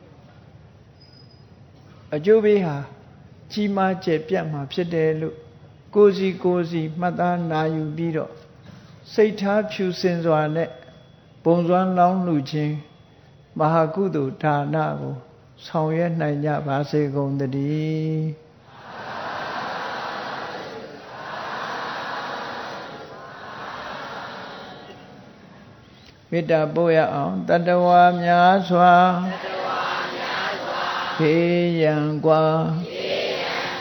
Speaker 1: အကျိုးပေးဟာကြီးမားကျယ်ပြန့်မှာဖြစ်တယ်လို့ကိုယ်စီကိုယ်စီမှတ်သားနာယူပြီးတော့စိတ်ထားဖြူစင်စွာနဲ့ပုံစွမ်းလောင်းလှခြင်းမဟာကုသိုလ်ဒါနကိုဆောင်ရွက်နိုင်ကြပါစေကုန်သတည်းမေတ္တာပို့ရအောင်တတဝါများစွာဖေးရန်กว่า